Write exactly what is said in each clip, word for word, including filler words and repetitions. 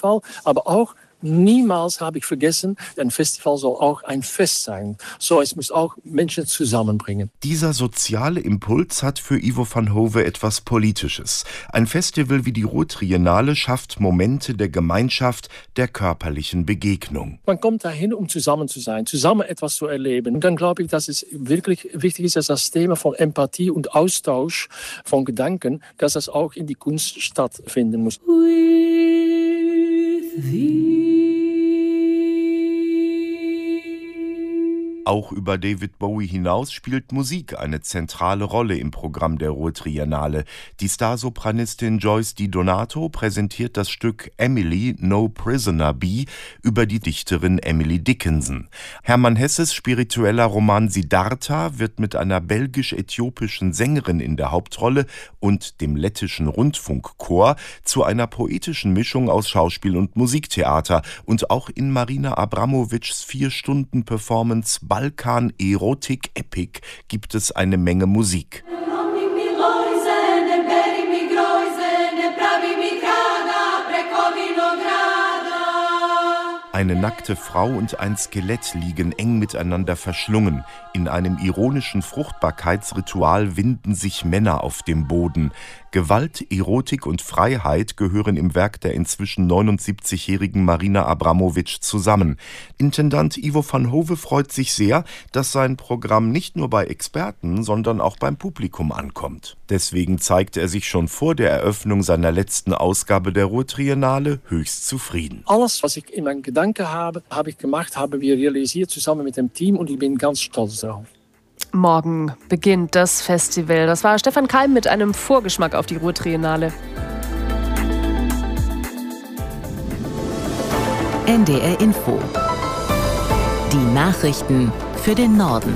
Festival, aber auch niemals habe ich vergessen, ein Festival soll auch ein Fest sein. So, es muss auch Menschen zusammenbringen. Dieser soziale Impuls hat für Ivo van Hove etwas Politisches. Ein Festival wie die Ruhr-Triennale schafft Momente der Gemeinschaft, der körperlichen Begegnung. Man kommt dahin, um zusammen zu sein, zusammen etwas zu erleben. Und dann glaube ich, dass es wirklich wichtig ist, dass das Thema von Empathie und Austausch von Gedanken, dass das auch in die Kunst stattfinden muss. Auch über David Bowie hinaus spielt Musik eine zentrale Rolle im Programm der Ruhr-Triennale. Die Starsopranistin Joyce Di Donato präsentiert das Stück Emily, No Prisoner Bee über die Dichterin Emily Dickinson. Hermann Hesses spiritueller Roman Siddhartha wird mit einer belgisch-äthiopischen Sängerin in der Hauptrolle und dem lettischen Rundfunkchor zu einer poetischen Mischung aus Schauspiel und Musiktheater. Und auch in Marina Abramovics Vier-Stunden-Performance Balkan Erotik Epic gibt es eine Menge Musik. Eine nackte Frau und ein Skelett liegen eng miteinander verschlungen. In einem ironischen Fruchtbarkeitsritual winden sich Männer auf dem Boden. Gewalt, Erotik und Freiheit gehören im Werk der inzwischen neunundsiebzigjährigen Marina Abramovic zusammen. Intendant Ivo van Hove freut sich sehr, dass sein Programm nicht nur bei Experten, sondern auch beim Publikum ankommt. Deswegen zeigte er sich schon vor der Eröffnung seiner letzten Ausgabe der Ruhr-Triennale höchst zufrieden. Alles, was ich in meinen Gedanken habe, habe ich gemacht, haben wir realisiert zusammen mit dem Team und ich bin ganz stolz darauf. Morgen beginnt das Festival. Das war Stefan Keim mit einem Vorgeschmack auf die Ruhr-Triennale. N D R Info. Die Nachrichten für den Norden.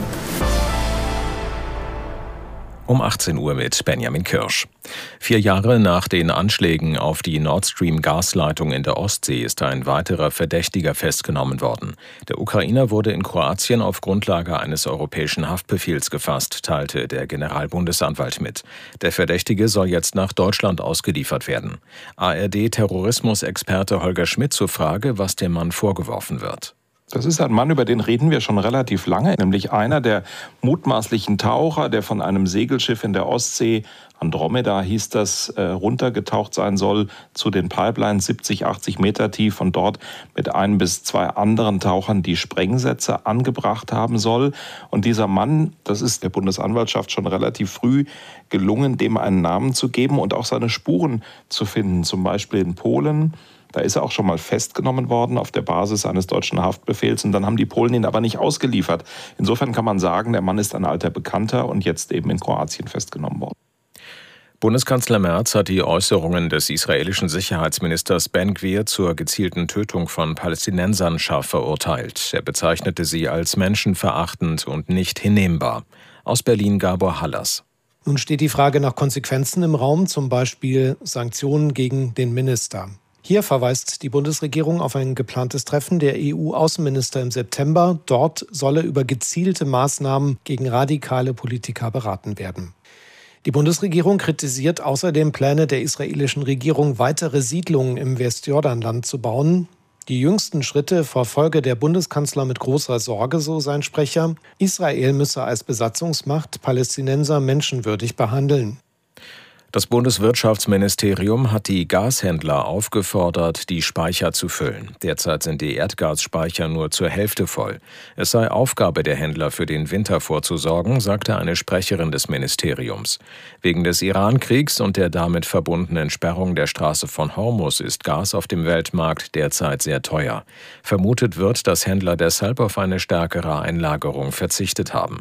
Um achtzehn Uhr mit Benjamin Kirsch. Vier Jahre nach den Anschlägen auf die Nord Stream-Gasleitung in der Ostsee ist ein weiterer Verdächtiger festgenommen worden. Der Ukrainer wurde in Kroatien auf Grundlage eines europäischen Haftbefehls gefasst, teilte der Generalbundesanwalt mit. Der Verdächtige soll jetzt nach Deutschland ausgeliefert werden. A R D-Terrorismusexperte Holger Schmidt zur Frage, was dem Mann vorgeworfen wird. Das ist ein Mann, über den reden wir schon relativ lange, nämlich einer der mutmaßlichen Taucher, der von einem Segelschiff in der Ostsee, Andromeda hieß das, äh, runtergetaucht sein soll zu den Pipelines siebzig, achtzig Meter tief und dort mit ein bis zwei anderen Tauchern die Sprengsätze angebracht haben soll. Und dieser Mann, das ist der Bundesanwaltschaft schon relativ früh gelungen, dem einen Namen zu geben und auch seine Spuren zu finden, zum Beispiel in Polen. Da ist er auch schon mal festgenommen worden auf der Basis eines deutschen Haftbefehls und dann haben die Polen ihn aber nicht ausgeliefert. Insofern kann man sagen, der Mann ist ein alter Bekannter und jetzt eben in Kroatien festgenommen worden. Bundeskanzler Merz hat die Äußerungen des israelischen Sicherheitsministers Ben-Gvir zur gezielten Tötung von Palästinensern scharf verurteilt. Er bezeichnete sie als menschenverachtend und nicht hinnehmbar. Aus Berlin Gabor Hallas. Nun steht die Frage nach Konsequenzen im Raum, zum Beispiel Sanktionen gegen den Minister. Hier verweist die Bundesregierung auf ein geplantes Treffen der E U-Außenminister im September. Dort solle über gezielte Maßnahmen gegen radikale Politiker beraten werden. Die Bundesregierung kritisiert außerdem Pläne der israelischen Regierung, weitere Siedlungen im Westjordanland zu bauen. Die jüngsten Schritte verfolge der Bundeskanzler mit großer Sorge, so sein Sprecher. Israel müsse als Besatzungsmacht Palästinenser menschenwürdig behandeln. Das Bundeswirtschaftsministerium hat die Gashändler aufgefordert, die Speicher zu füllen. Derzeit sind die Erdgasspeicher nur zur Hälfte voll. Es sei Aufgabe der Händler, für den Winter vorzusorgen, sagte eine Sprecherin des Ministeriums. Wegen des Iran-Kriegs und der damit verbundenen Sperrung der Straße von Hormuz ist Gas auf dem Weltmarkt derzeit sehr teuer. Vermutet wird, dass Händler deshalb auf eine stärkere Einlagerung verzichtet haben.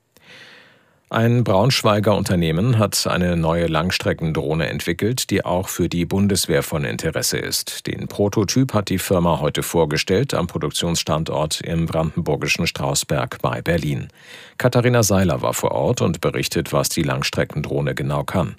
Ein Braunschweiger Unternehmen hat eine neue Langstreckendrohne entwickelt, die auch für die Bundeswehr von Interesse ist. Den Prototyp hat die Firma heute vorgestellt am Produktionsstandort im brandenburgischen Strausberg bei Berlin. Katharina Seiler war vor Ort und berichtet, was die Langstreckendrohne genau kann.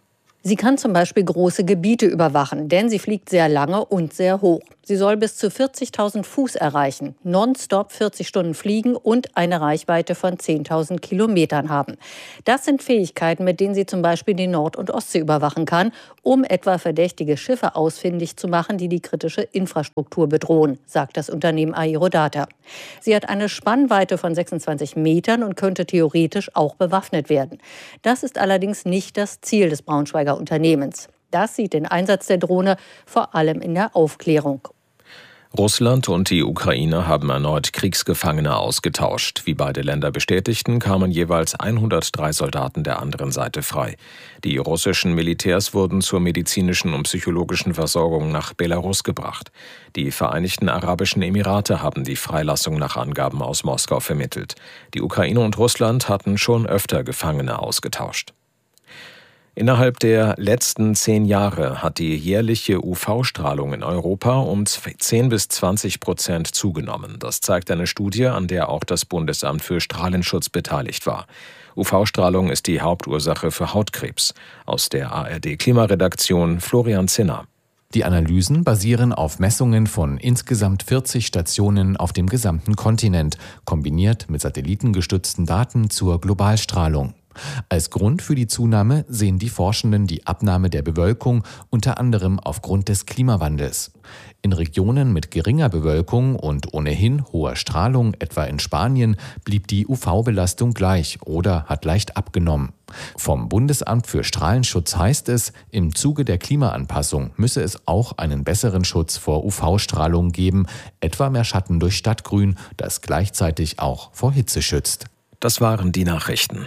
Sie kann zum Beispiel große Gebiete überwachen, denn sie fliegt sehr lange und sehr hoch. Sie soll bis zu vierzigtausend Fuß erreichen, nonstop vierzig Stunden fliegen und eine Reichweite von zehntausend Kilometern haben. Das sind Fähigkeiten, mit denen sie zum Beispiel die Nord- und Ostsee überwachen kann, um etwa verdächtige Schiffe ausfindig zu machen, die die kritische Infrastruktur bedrohen, sagt das Unternehmen Aerodata. Sie hat eine Spannweite von sechsundzwanzig Metern und könnte theoretisch auch bewaffnet werden. Das ist allerdings nicht das Ziel des Braunschweiger Unternehmens. Das sieht den Einsatz der Drohne vor allem in der Aufklärung. Russland und die Ukraine haben erneut Kriegsgefangene ausgetauscht. Wie beide Länder bestätigten, kamen jeweils hundertdrei Soldaten der anderen Seite frei. Die russischen Militärs wurden zur medizinischen und psychologischen Versorgung nach Belarus gebracht. Die Vereinigten Arabischen Emirate haben die Freilassung nach Angaben aus Moskau vermittelt. Die Ukraine und Russland hatten schon öfter Gefangene ausgetauscht. Innerhalb der letzten zehn Jahre hat die jährliche U V-Strahlung in Europa um zehn bis zwanzig Prozent zugenommen. Das zeigt eine Studie, an der auch das Bundesamt für Strahlenschutz beteiligt war. U V-Strahlung ist die Hauptursache für Hautkrebs. Aus der A R D-Klimaredaktion Florian Zinner. Die Analysen basieren auf Messungen von insgesamt vierzig Stationen auf dem gesamten Kontinent, kombiniert mit satellitengestützten Daten zur Globalstrahlung. Als Grund für die Zunahme sehen die Forschenden die Abnahme der Bewölkung, unter anderem aufgrund des Klimawandels. In Regionen mit geringer Bewölkung und ohnehin hoher Strahlung, etwa in Spanien, blieb die U V-Belastung gleich oder hat leicht abgenommen. Vom Bundesamt für Strahlenschutz heißt es, im Zuge der Klimaanpassung müsse es auch einen besseren Schutz vor U V-Strahlung geben, etwa mehr Schatten durch Stadtgrün, das gleichzeitig auch vor Hitze schützt. Das waren die Nachrichten.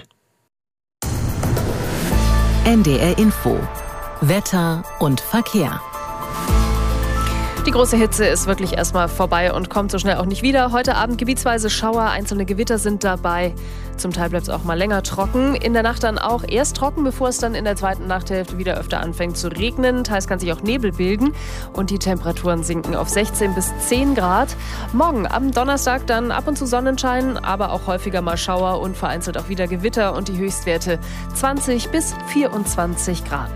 N D R Info. Wetter und Verkehr. Die große Hitze ist wirklich erstmal vorbei und kommt so schnell auch nicht wieder. Heute Abend gebietsweise Schauer, einzelne Gewitter sind dabei. Zum Teil bleibt es auch mal länger trocken. In der Nacht dann auch erst trocken, bevor es dann in der zweiten Nachthälfte wieder öfter anfängt zu regnen. Teils kann sich auch Nebel bilden und die Temperaturen sinken auf sechzehn bis zehn Grad. Morgen am Donnerstag dann ab und zu Sonnenschein, aber auch häufiger mal Schauer und vereinzelt auch wieder Gewitter und die Höchstwerte zwanzig bis vierundzwanzig Grad.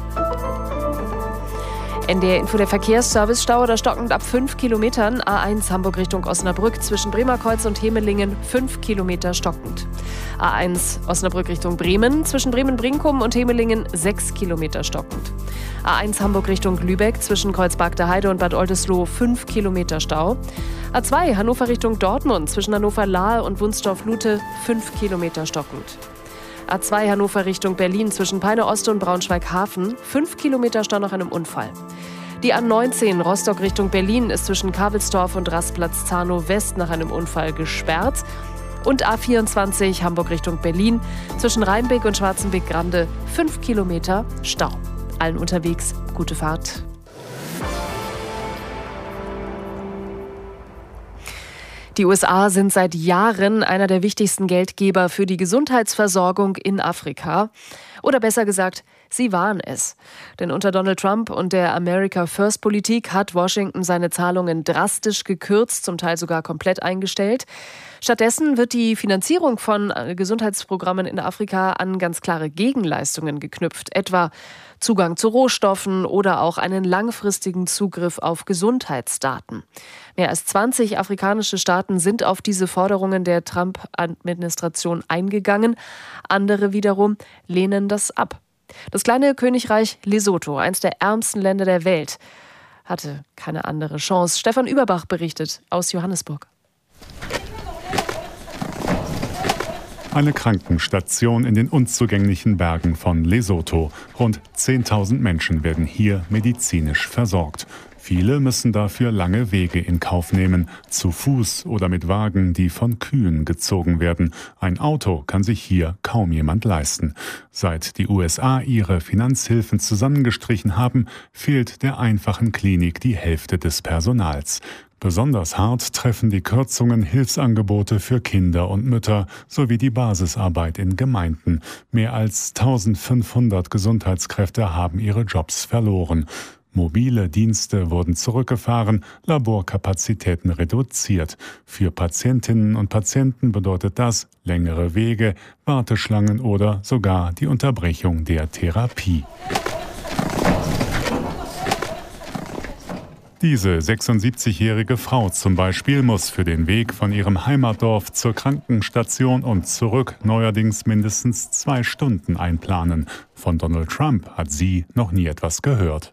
N D R Info, der Verkehrsservice. Stau oder stockend ab fünf Kilometern. A eins Hamburg Richtung Osnabrück zwischen Bremerkreuz und Hemelingen fünf Kilometer stockend. A eins Osnabrück Richtung Bremen zwischen Bremen-Brinkum und Hemelingen sechs Kilometer stockend. A eins Hamburg Richtung Lübeck zwischen Kreuzberg der Heide und Bad Oldesloe fünf Kilometer Stau. A zwei Hannover Richtung Dortmund zwischen Hannover-Lahe und Wunstorf-Lute fünf Kilometer stockend. A zwei Hannover Richtung Berlin zwischen Peine-Ost und Braunschweig-Hafen fünf Kilometer Stau nach einem Unfall. Die A neunzehn Rostock Richtung Berlin ist zwischen Kabelsdorf und Rastplatz Zahnow West nach einem Unfall gesperrt. Und A vierundzwanzig Hamburg Richtung Berlin zwischen Rheinbeck und Schwarzenbeck-Grande fünf Kilometer Stau. Allen unterwegs gute Fahrt. Die U S A sind seit Jahren einer der wichtigsten Geldgeber für die Gesundheitsversorgung in Afrika. Oder besser gesagt, sie waren es. Denn unter Donald Trump und der America-First-Politik hat Washington seine Zahlungen drastisch gekürzt, zum Teil sogar komplett eingestellt. Stattdessen wird die Finanzierung von Gesundheitsprogrammen in Afrika an ganz klare Gegenleistungen geknüpft, etwa Zugang zu Rohstoffen oder auch einen langfristigen Zugriff auf Gesundheitsdaten. Mehr als zwanzig afrikanische Staaten sind auf diese Forderungen der Trump-Administration eingegangen. Andere wiederum lehnen das ab. Das kleine Königreich Lesotho, eines der ärmsten Länder der Welt, hatte keine andere Chance. Stefan Überbach berichtet aus Johannesburg. Eine Krankenstation in den unzugänglichen Bergen von Lesotho. Rund zehntausend Menschen werden hier medizinisch versorgt. Viele müssen dafür lange Wege in Kauf nehmen, zu Fuß oder mit Wagen, die von Kühen gezogen werden. Ein Auto kann sich hier kaum jemand leisten. Seit die U S A ihre Finanzhilfen zusammengestrichen haben, fehlt der einfachen Klinik die Hälfte des Personals. Besonders hart treffen die Kürzungen Hilfsangebote für Kinder und Mütter sowie die Basisarbeit in Gemeinden. Mehr als eintausendfünfhundert Gesundheitskräfte haben ihre Jobs verloren. Mobile Dienste wurden zurückgefahren, Laborkapazitäten reduziert. Für Patientinnen und Patienten bedeutet das längere Wege, Warteschlangen oder sogar die Unterbrechung der Therapie. Diese sechsundsiebzigjährige Frau zum Beispiel muss für den Weg von ihrem Heimatdorf zur Krankenstation und zurück neuerdings mindestens zwei Stunden einplanen. Von Donald Trump hat sie noch nie etwas gehört.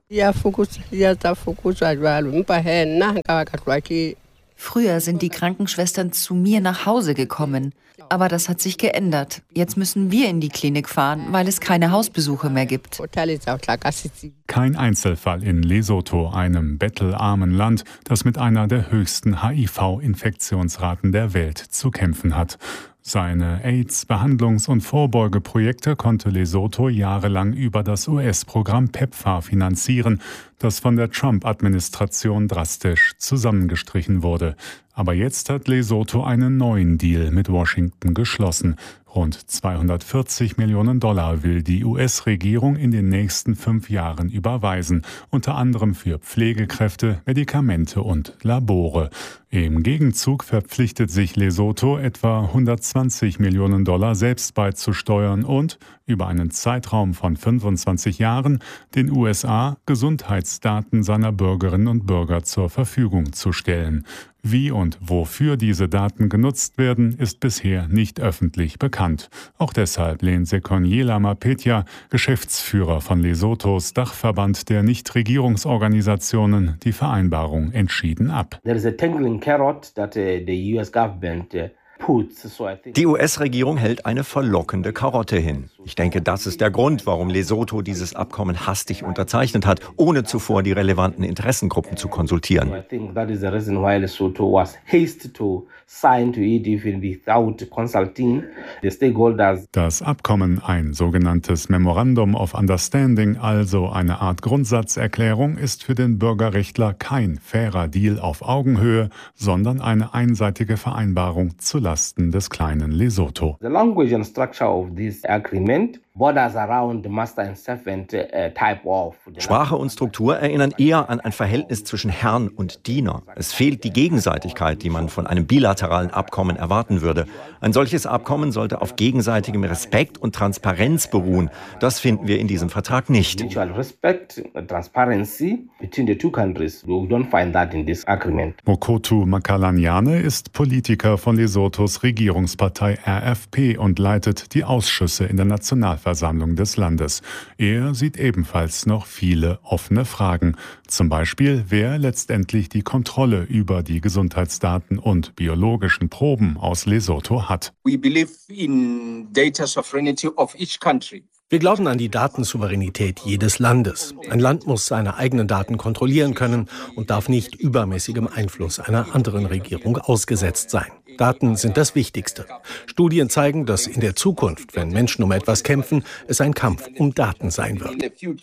Früher sind die Krankenschwestern zu mir nach Hause gekommen. Aber das hat sich geändert. Jetzt müssen wir in die Klinik fahren, weil es keine Hausbesuche mehr gibt. Kein Einzelfall in Lesotho, einem bettelarmen Land, das mit einer der höchsten H I V-Infektionsraten der Welt zu kämpfen hat. Seine AIDS-Behandlungs- und Vorbeugeprojekte konnte Lesotho jahrelang über das U S-Programm PEPFAR finanzieren, das von der Trump-Administration drastisch zusammengestrichen wurde. Aber jetzt hat Lesotho einen neuen Deal mit Washington geschlossen. Rund zweihundertvierzig Millionen Dollar will die U S-Regierung in den nächsten fünf Jahren überweisen, unter anderem für Pflegekräfte, Medikamente und Labore. Im Gegenzug verpflichtet sich Lesotho, etwa hundertzwanzig Millionen Dollar selbst beizusteuern und über einen Zeitraum von fünfundzwanzig Jahren den U S A Gesundheitsdaten seiner Bürgerinnen und Bürger zur Verfügung zu stellen. Wie und wofür diese Daten genutzt werden, ist bisher nicht öffentlich bekannt. Auch deshalb lehnt Sekonyela Mapetya, Geschäftsführer von Lesothos Dachverband der Nichtregierungsorganisationen, die Vereinbarung entschieden ab. There is a dangling carrot that uh, the U S government uh, Die U S-Regierung hält eine verlockende Karotte hin. Ich denke, das ist der Grund, warum Lesotho dieses Abkommen hastig unterzeichnet hat, ohne zuvor die relevanten Interessengruppen zu konsultieren. Das Abkommen, ein sogenanntes Memorandum of Understanding, also eine Art Grundsatzerklärung, ist für den Bürgerrechtler kein fairer Deal auf Augenhöhe, sondern eine einseitige Vereinbarung zulasten des kleinen Lesotho. The language and structure of this agreement borders around the master and servant uh, type of. Sprache und Struktur erinnern eher an ein Verhältnis zwischen Herrn und Diener. Es fehlt die Gegenseitigkeit, die man von einem bilateralen Abkommen erwarten würde. Ein solches Abkommen sollte auf gegenseitigem Respekt und Transparenz beruhen. Das finden wir in diesem Vertrag nicht. Mutual respect, transparency between the two countries. We don't find that in this agreement. Mokotu Makalanyane ist Politiker von Lesothos Regierungspartei R F P und leitet die Ausschüsse in der Nationalversammlung des Landes. Er sieht ebenfalls noch viele offene Fragen. Zum Beispiel, wer letztendlich die Kontrolle über die Gesundheitsdaten und biologischen Proben aus Lesotho hat. We believe in data sovereignty of each country. Wir glauben an die Datensouveränität jedes Landes. Ein Land muss seine eigenen Daten kontrollieren können und darf nicht übermäßigem Einfluss einer anderen Regierung ausgesetzt sein. Daten sind das Wichtigste. Studien zeigen, dass in der Zukunft, wenn Menschen um etwas kämpfen, es ein Kampf um Daten sein wird.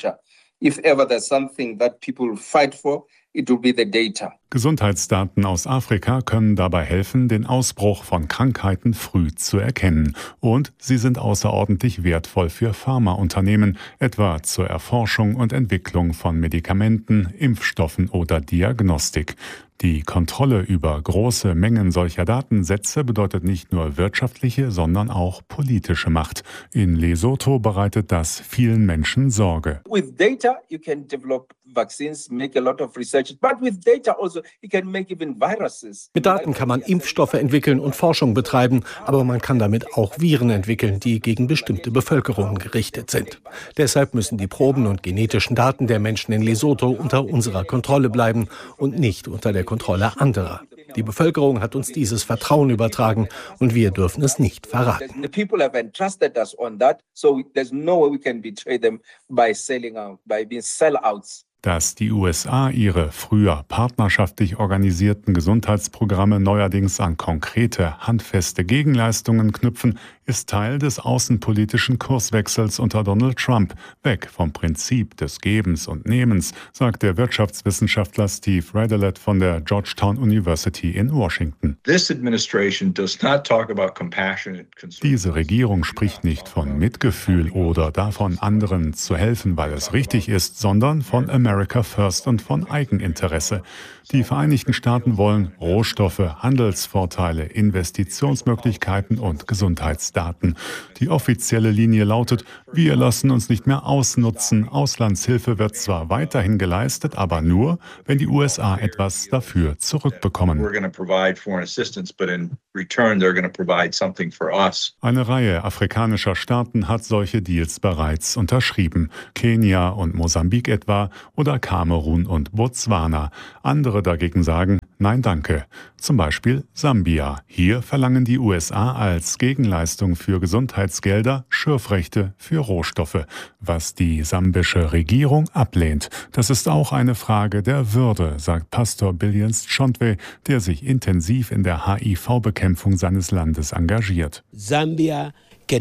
Gesundheitsdaten aus Afrika können dabei helfen, den Ausbruch von Krankheiten früh zu erkennen. Und sie sind außerordentlich wertvoll für Pharmaunternehmen, etwa zur Erforschung und Entwicklung von Medikamenten, Impfstoffen oder Diagnostik. Die Kontrolle über große Mengen solcher Datensätze bedeutet nicht nur wirtschaftliche, sondern auch politische Macht. In Lesotho bereitet das vielen Menschen Sorge. With data you can develop vaccines, make a lot of research, but with data also you can make even viruses. Mit Daten kann man Impfstoffe entwickeln und Forschung betreiben, aber man kann damit auch Viren entwickeln, die gegen bestimmte Bevölkerungen gerichtet sind. Deshalb müssen die Proben und genetischen Daten der Menschen in Lesotho unter unserer Kontrolle bleiben und nicht unter der Kontrolle anderer. Die Bevölkerung hat uns dieses Vertrauen übertragen und wir dürfen es nicht verraten. Dass die U S A ihre früher partnerschaftlich organisierten Gesundheitsprogramme neuerdings an konkrete, handfeste Gegenleistungen knüpfen, ist Teil des außenpolitischen Kurswechsels unter Donald Trump, weg vom Prinzip des Gebens und Nehmens, sagt der Wirtschaftswissenschaftler Steve Radelet von der Georgetown University in Washington. Diese Regierung spricht nicht von Mitgefühl oder davon, anderen zu helfen, weil es richtig ist, sondern von American America First und von Eigeninteresse. Die Vereinigten Staaten wollen Rohstoffe, Handelsvorteile, Investitionsmöglichkeiten und Gesundheitsdaten. Die offizielle Linie lautet, wir lassen uns nicht mehr ausnutzen. Auslandshilfe wird zwar weiterhin geleistet, aber nur, wenn die U S A etwas dafür zurückbekommen. Eine Reihe afrikanischer Staaten hat solche Deals bereits unterschrieben. Kenia und Mosambik etwa oder Kamerun und Botswana. Andere dagegen sagen, nein danke. Zum Beispiel Sambia. Hier verlangen die U S A als Gegenleistung für Gesundheitsgelder Schürfrechte für Rohstoffe, was die sambische Regierung ablehnt. Das ist auch eine Frage der Würde, sagt Pastor Billions Chontwe, der sich intensiv in der H I V-Bekämpfung seines Landes engagiert. Sambia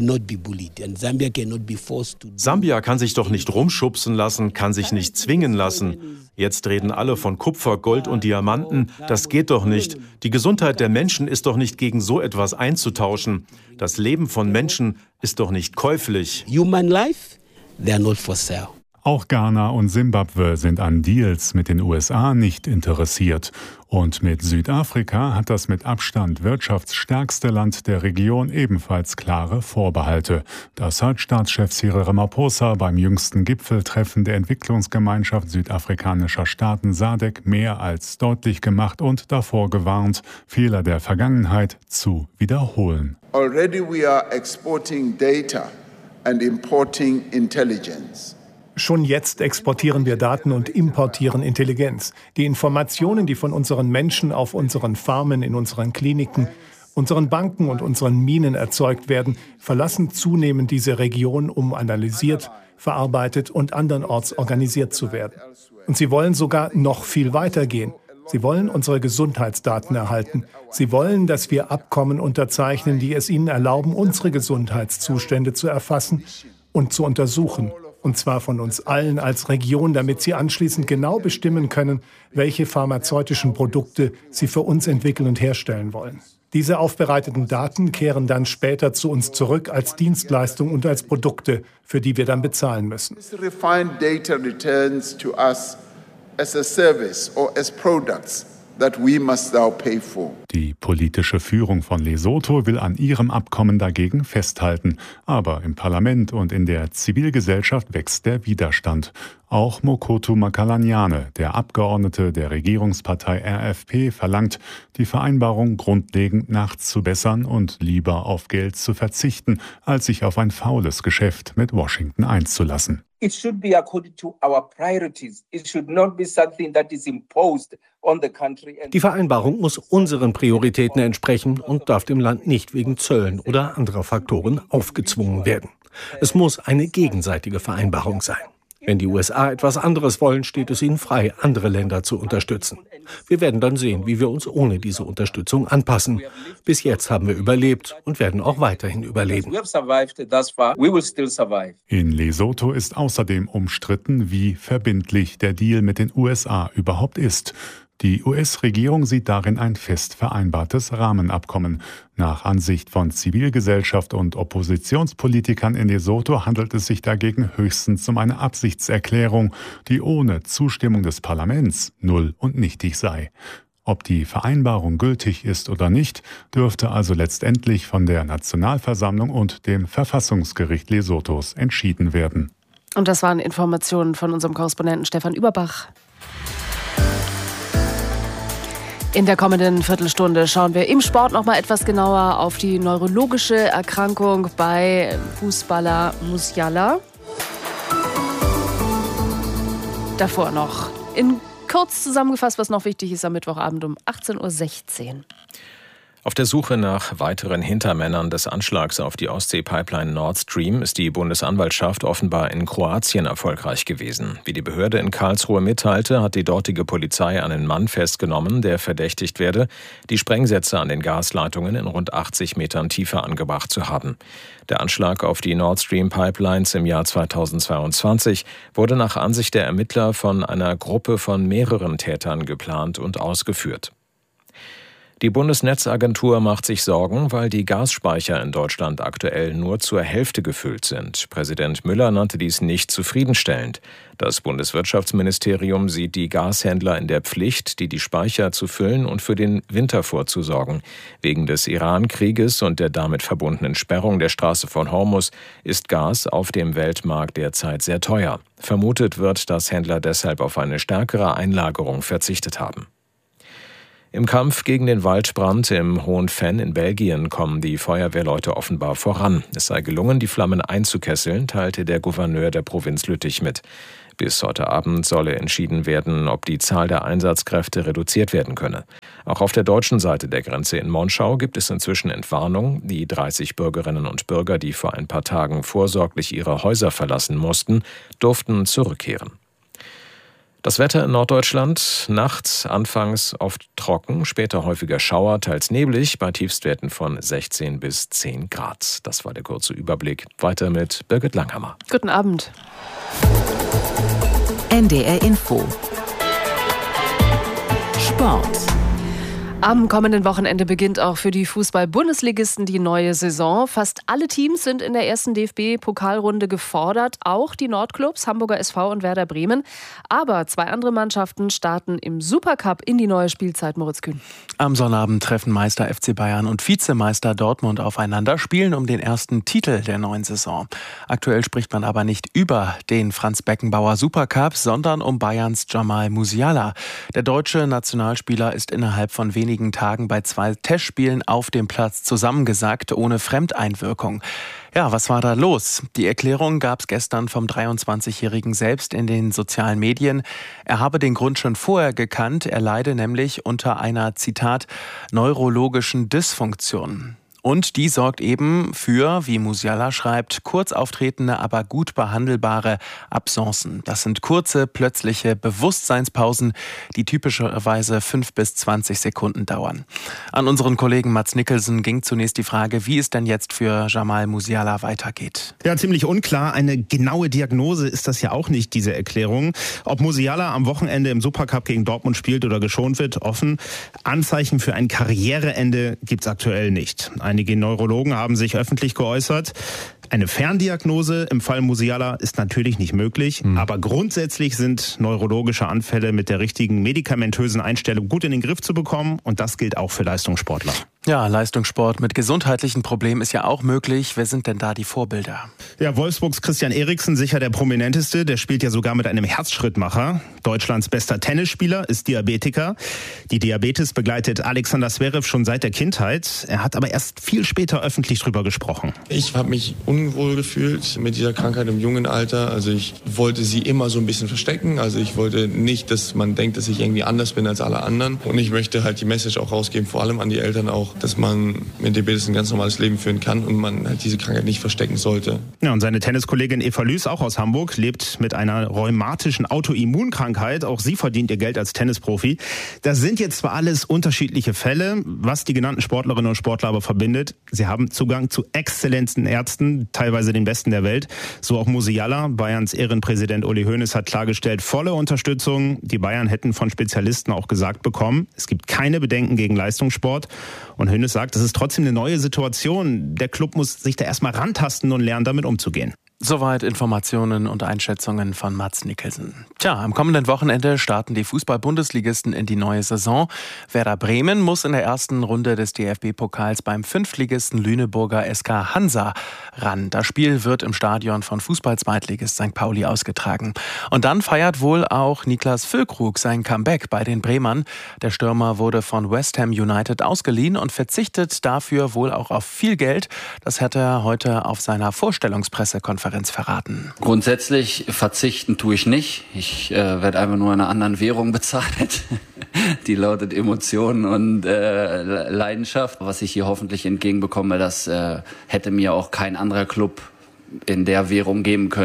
Sambia kann sich doch nicht rumschubsen lassen, kann sich nicht zwingen lassen. Jetzt reden alle von Kupfer, Gold und Diamanten. Das geht doch nicht. Die Gesundheit der Menschen ist doch nicht gegen so etwas einzutauschen. Das Leben von Menschen ist doch nicht käuflich. Human life, they are not for sale. Auch Ghana und Simbabwe sind an Deals mit den U S A nicht interessiert. Und mit Südafrika hat das mit Abstand wirtschaftsstärkste Land der Region ebenfalls klare Vorbehalte. Das hat Staatschef Cyril Ramaphosa beim jüngsten Gipfeltreffen der Entwicklungsgemeinschaft südafrikanischer Staaten S A D C mehr als deutlich gemacht und davor gewarnt, Fehler der Vergangenheit zu wiederholen. Already we are exporting data and importing intelligence. Schon jetzt exportieren wir Daten und importieren Intelligenz. Die Informationen, die von unseren Menschen auf unseren Farmen, in unseren Kliniken, unseren Banken und unseren Minen erzeugt werden, verlassen zunehmend diese Region, um analysiert, verarbeitet und andernorts organisiert zu werden. Und sie wollen sogar noch viel weiter gehen. Sie wollen unsere Gesundheitsdaten erhalten. Sie wollen, dass wir Abkommen unterzeichnen, die es ihnen erlauben, unsere Gesundheitszustände zu erfassen und zu untersuchen. Und zwar von uns allen als Region, damit sie anschließend genau bestimmen können, welche pharmazeutischen Produkte sie für uns entwickeln und herstellen wollen. Diese aufbereiteten Daten kehren dann später zu uns zurück als Dienstleistung und als Produkte, für die wir dann bezahlen müssen. This refined data returns to us as a service or as products that we must now pay for. Die politische Führung von Lesotho will an ihrem Abkommen dagegen festhalten. Aber im Parlament und in der Zivilgesellschaft wächst der Widerstand. Auch Mokotu Makalanyane, der Abgeordnete der Regierungspartei R F P, verlangt, die Vereinbarung grundlegend nachzubessern und lieber auf Geld zu verzichten, als sich auf ein faules Geschäft mit Washington einzulassen. It should be according to our priorities. It should not be something that is imposed on the country. Die Vereinbarung muss unseren Prioritäten entsprechen und darf dem Land nicht wegen Zöllen oder anderer Faktoren aufgezwungen werden. Es muss eine gegenseitige Vereinbarung sein. Wenn die U S A etwas anderes wollen, steht es ihnen frei, andere Länder zu unterstützen. Wir werden dann sehen, wie wir uns ohne diese Unterstützung anpassen. Bis jetzt haben wir überlebt und werden auch weiterhin überleben. In Lesotho ist außerdem umstritten, wie verbindlich der Deal mit den U S A überhaupt ist. Die U S-Regierung sieht darin ein fest vereinbartes Rahmenabkommen. Nach Ansicht von Zivilgesellschaft und Oppositionspolitikern in Lesotho handelt es sich dagegen höchstens um eine Absichtserklärung, die ohne Zustimmung des Parlaments null und nichtig sei. Ob die Vereinbarung gültig ist oder nicht, dürfte also letztendlich von der Nationalversammlung und dem Verfassungsgericht Lesothos entschieden werden. Und das waren Informationen von unserem Korrespondenten Stefan Überbach. In der kommenden Viertelstunde schauen wir im Sport noch mal etwas genauer auf die neurologische Erkrankung bei Fußballer Musiala. Davor noch in kurz zusammengefasst, was noch wichtig ist am Mittwochabend um achtzehn Uhr sechzehn. Auf der Suche nach weiteren Hintermännern des Anschlags auf die Ostsee-Pipeline Nord Stream ist die Bundesanwaltschaft offenbar in Kroatien erfolgreich gewesen. Wie die Behörde in Karlsruhe mitteilte, hat die dortige Polizei einen Mann festgenommen, der verdächtigt werde, die Sprengsätze an den Gasleitungen in rund achtzig Metern Tiefe angebracht zu haben. Der Anschlag auf die Nord Stream Pipelines im Jahr zweitausendzweiundzwanzig wurde nach Ansicht der Ermittler von einer Gruppe von mehreren Tätern geplant und ausgeführt. Die Bundesnetzagentur macht sich Sorgen, weil die Gasspeicher in Deutschland aktuell nur zur Hälfte gefüllt sind. Präsident Müller nannte dies nicht zufriedenstellend. Das Bundeswirtschaftsministerium sieht die Gashändler in der Pflicht, die die Speicher zu füllen und für den Winter vorzusorgen. Wegen des Iran-Krieges und der damit verbundenen Sperrung der Straße von Hormuz ist Gas auf dem Weltmarkt derzeit sehr teuer. Vermutet wird, dass Händler deshalb auf eine stärkere Einlagerung verzichtet haben. Im Kampf gegen den Waldbrand im Hohen Venn in Belgien kommen die Feuerwehrleute offenbar voran. Es sei gelungen, die Flammen einzukesseln, teilte der Gouverneur der Provinz Lüttich mit. Bis heute Abend solle entschieden werden, ob die Zahl der Einsatzkräfte reduziert werden könne. Auch auf der deutschen Seite der Grenze in Monschau gibt es inzwischen Entwarnung. Die dreißig Bürgerinnen und Bürger, die vor ein paar Tagen vorsorglich ihre Häuser verlassen mussten, durften zurückkehren. Das Wetter in Norddeutschland: nachts anfangs oft trocken, später häufiger Schauer, teils neblig, bei Tiefstwerten von sechzehn bis zehn Grad. Das war der kurze Überblick. Weiter mit Birgit Langhammer. Guten Abend. N D R Info. Sport. Am kommenden Wochenende beginnt auch für die Fußball-Bundesligisten die neue Saison. Fast alle Teams sind in der ersten D F B-Pokalrunde gefordert, auch die Nordclubs, Hamburger S V und Werder Bremen. Aber zwei andere Mannschaften starten im Supercup in die neue Spielzeit. Moritz Kühn. Am Sonnabend treffen Meister F C Bayern und Vizemeister Dortmund aufeinander, spielen um den ersten Titel der neuen Saison. Aktuell spricht man aber nicht über den Franz-Beckenbauer Supercup, sondern um Bayerns Jamal Musiala. Der deutsche Nationalspieler ist innerhalb von wenigen Tagen bei zwei Testspielen auf dem Platz zusammengesackt, ohne Fremdeinwirkung. Ja, was war da los? Die Erklärung gab es gestern vom dreiundzwanzigjährigen selbst in den sozialen Medien. Er habe den Grund schon vorher gekannt, er leide nämlich unter einer, Zitat, neurologischen Dysfunktion. Und die sorgt eben für, wie Musiala schreibt, kurz auftretende, aber gut behandelbare Absencen. Das sind kurze, plötzliche Bewusstseinspausen, die typischerweise fünf bis zwanzig Sekunden dauern. An unseren Kollegen Mats Nicholson ging zunächst die Frage, wie es denn jetzt für Jamal Musiala weitergeht. Ja, ziemlich unklar. Eine genaue Diagnose ist das ja auch nicht, diese Erklärung. Ob Musiala am Wochenende im Supercup gegen Dortmund spielt oder geschont wird, offen. Anzeichen für ein Karriereende gibt's aktuell nicht. Einige Neurologen haben sich öffentlich geäußert. Eine Ferndiagnose im Fall Musiala ist natürlich nicht möglich, mhm. aber grundsätzlich sind neurologische Anfälle mit der richtigen medikamentösen Einstellung gut in den Griff zu bekommen, und das gilt auch für Leistungssportler. Ja, Leistungssport mit gesundheitlichen Problemen ist ja auch möglich. Wer sind denn da die Vorbilder? Ja, Wolfsburgs Christian Eriksen, sicher der prominenteste. Der spielt ja sogar mit einem Herzschrittmacher. Deutschlands bester Tennisspieler ist Diabetiker. Die Diabetes begleitet Alexander Zverev schon seit der Kindheit. Er hat aber erst viel später öffentlich drüber gesprochen. Ich habe mich unwohl gefühlt mit dieser Krankheit im jungen Alter. Also ich wollte sie immer so ein bisschen verstecken. Also ich wollte nicht, dass man denkt, dass ich irgendwie anders bin als alle anderen. Und ich möchte halt die Message auch rausgeben, vor allem an die Eltern auch, dass man mit Diabetes ein ganz normales Leben führen kann und man halt diese Krankheit nicht verstecken sollte. Ja, und seine Tenniskollegin Eva Lüß, auch aus Hamburg, lebt mit einer rheumatischen Autoimmunkrankheit. Auch sie verdient ihr Geld als Tennisprofi. Das sind jetzt zwar alles unterschiedliche Fälle, was die genannten Sportlerinnen und Sportler aber verbindet. Sie haben Zugang zu exzellenten Ärzten, teilweise den besten der Welt. So auch Musiala. Bayerns Ehrenpräsident Uli Hoeneß hat klargestellt, volle Unterstützung. Die Bayern hätten von Spezialisten auch gesagt bekommen, es gibt keine Bedenken gegen Leistungssport. Und Hoeneß sagt, das ist trotzdem eine neue Situation. Der Club muss sich da erstmal rantasten und lernen, damit umzugehen. Soweit Informationen und Einschätzungen von Mats Nicholson. Tja, am kommenden Wochenende starten die Fußball-Bundesligisten in die neue Saison. Werder Bremen muss in der ersten Runde des D F B-Pokals beim Fünftligisten Lüneburger S K Hansa ran. Das Spiel wird im Stadion von Fußball-Zweitligist Sankt Pauli ausgetragen. Und dann feiert wohl auch Niklas Füllkrug sein Comeback bei den Bremern. Der Stürmer wurde von West Ham United ausgeliehen und verzichtet dafür wohl auch auf viel Geld. Das hat er heute auf seiner Vorstellungspressekonferenz verraten. Grundsätzlich verzichten tue ich nicht. Ich äh, werde einfach nur in einer anderen Währung bezahlt. Die lautet Emotionen und äh, Leidenschaft. Was ich hier hoffentlich entgegenbekomme, das äh, hätte mir auch kein anderer Club in der Währung geben können.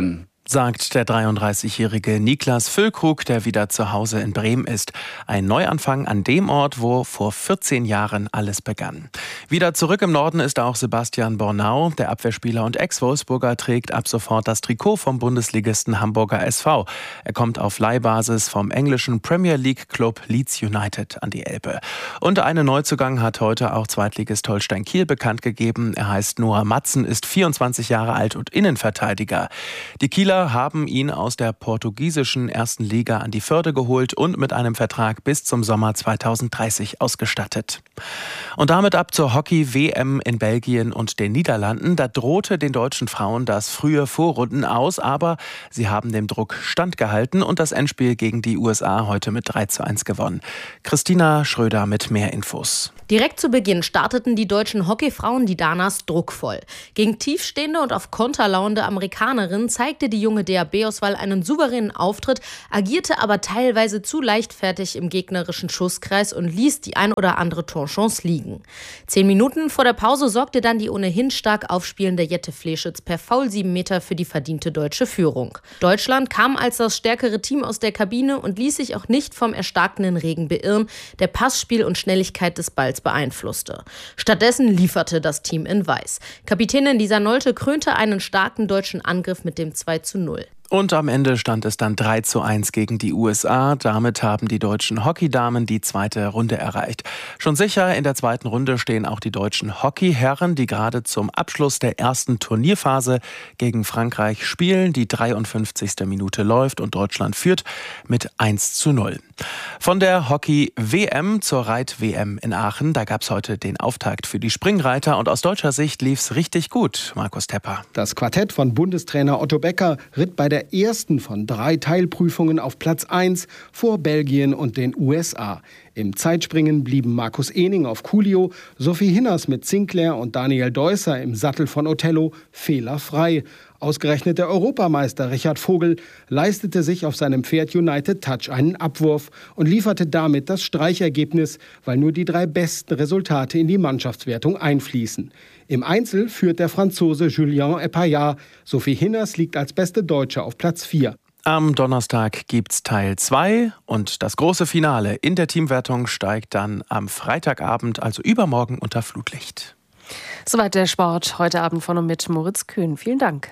sagt der dreiunddreißigjährige Niklas Füllkrug, der wieder zu Hause in Bremen ist. Ein Neuanfang an dem Ort, wo vor vierzehn Jahren alles begann. Wieder zurück im Norden ist auch Sebastian Bornau. Der Abwehrspieler und Ex-Wolfsburger trägt ab sofort das Trikot vom Bundesligisten Hamburger S V. Er kommt auf Leihbasis vom englischen Premier League Club Leeds United an die Elbe. Und einen Neuzugang hat heute auch Zweitligist Holstein Kiel bekannt gegeben. Er heißt Noah Matzen, ist vierundzwanzig Jahre alt und Innenverteidiger. Die Kieler haben ihn aus der portugiesischen ersten Liga an die Förde geholt und mit einem Vertrag bis zum Sommer zweitausenddreißig ausgestattet. Und damit ab zur Hockey-W M in Belgien und den Niederlanden. Da drohte den deutschen Frauen das frühe Vorrunden aus, aber sie haben dem Druck standgehalten und das Endspiel gegen die U S A heute mit drei zu eins gewonnen. Christina Schröder mit mehr Infos. Direkt zu Beginn starteten die deutschen Hockeyfrauen die Danas druckvoll. Gegen tiefstehende und auf Konter lauernde Amerikanerinnen zeigte die junge D A B-Auswahl einen souveränen Auftritt, agierte aber teilweise zu leichtfertig im gegnerischen Schusskreis und ließ die ein oder andere Torchance liegen. Zehn Minuten vor der Pause sorgte dann die ohnehin stark aufspielende Jette Fleschitz per Foul sieben Meter für die verdiente deutsche Führung. Deutschland kam als das stärkere Team aus der Kabine und ließ sich auch nicht vom erstarkenden Regen beirren, der Passspiel und Schnelligkeit des Balls beeinflusste. Stattdessen lieferte das Team in Weiß. Kapitänin Lisa Nolte krönte einen starken deutschen Angriff mit dem zwei zu null. Und am Ende stand es dann drei zu eins gegen die U S A. Damit haben die deutschen Hockeydamen die zweite Runde erreicht. Schon sicher in der zweiten Runde stehen auch die deutschen Hockeyherren, die gerade zum Abschluss der ersten Turnierphase gegen Frankreich spielen. Die dreiundfünfzigste Minute läuft und Deutschland führt mit eins zu null. Von der Hockey-W M zur Reit-W M in Aachen. Da gab es heute den Auftakt für die Springreiter und aus deutscher Sicht lief es richtig gut. Markus Tepper. Das Quartett von Bundestrainer Otto Becker ritt bei der der ersten von drei Teilprüfungen auf Platz eins vor Belgien und den U S A. Im Zeitspringen blieben Markus Ening auf Coolio, Sophie Hinners mit Sinclair und Daniel Deusser im Sattel von Othello fehlerfrei. Ausgerechnet der Europameister Richard Vogel leistete sich auf seinem Pferd United Touch einen Abwurf und lieferte damit das Streichergebnis, weil nur die drei besten Resultate in die Mannschaftswertung einfließen. Im Einzel führt der Franzose Julien Epaillard. Sophie Hinners liegt als beste Deutsche auf Platz vier. Am Donnerstag gibt's Teil zwei und das große Finale in der Teamwertung steigt dann am Freitagabend, also übermorgen, unter Flutlicht. Soweit der Sport heute Abend von und mit Moritz Köhn. Vielen Dank.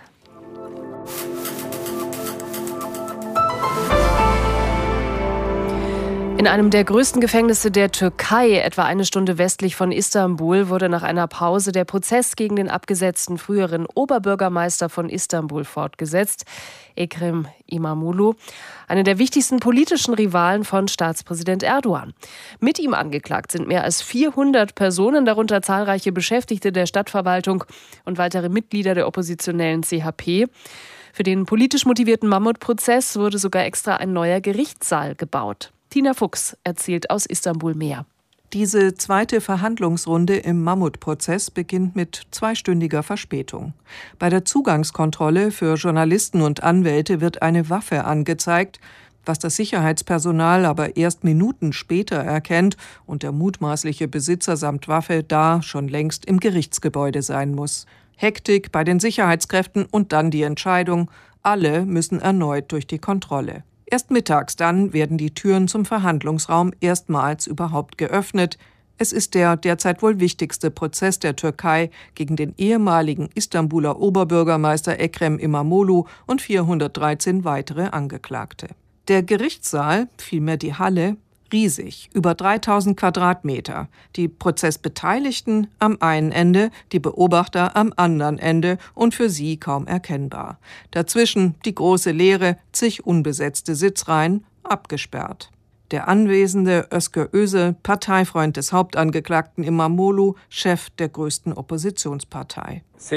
In einem der größten Gefängnisse der Türkei, etwa eine Stunde westlich von Istanbul, wurde nach einer Pause der Prozess gegen den abgesetzten früheren Oberbürgermeister von Istanbul fortgesetzt, Ekrem İmamoğlu, einer der wichtigsten politischen Rivalen von Staatspräsident Erdogan. Mit ihm angeklagt sind mehr als vierhundert Personen, darunter zahlreiche Beschäftigte der Stadtverwaltung und weitere Mitglieder der oppositionellen C H P. Für den politisch motivierten Mammutprozess wurde sogar extra ein neuer Gerichtssaal gebaut. Tina Fuchs erzählt aus Istanbul mehr. Diese zweite Verhandlungsrunde im Mammutprozess beginnt mit zweistündiger Verspätung. Bei der Zugangskontrolle für Journalisten und Anwälte wird eine Waffe angezeigt, was das Sicherheitspersonal aber erst Minuten später erkennt und der mutmaßliche Besitzer samt Waffe da schon längst im Gerichtsgebäude sein muss. Hektik bei den Sicherheitskräften und dann die Entscheidung, alle müssen erneut durch die Kontrolle. Erst mittags dann werden die Türen zum Verhandlungsraum erstmals überhaupt geöffnet. Es ist der derzeit wohl wichtigste Prozess der Türkei gegen den ehemaligen Istanbuler Oberbürgermeister Ekrem İmamoğlu und vierhundertdreizehn weitere Angeklagte. Der Gerichtssaal, vielmehr die Halle, riesig, über dreitausend Quadratmeter. Die Prozessbeteiligten am einen Ende, die Beobachter am anderen Ende und für sie kaum erkennbar. Dazwischen die große Leere, zig unbesetzte Sitzreihen, abgesperrt. Der anwesende Özgür Özel, Parteifreund des Hauptangeklagten İmamoğlu, Chef der größten Oppositionspartei.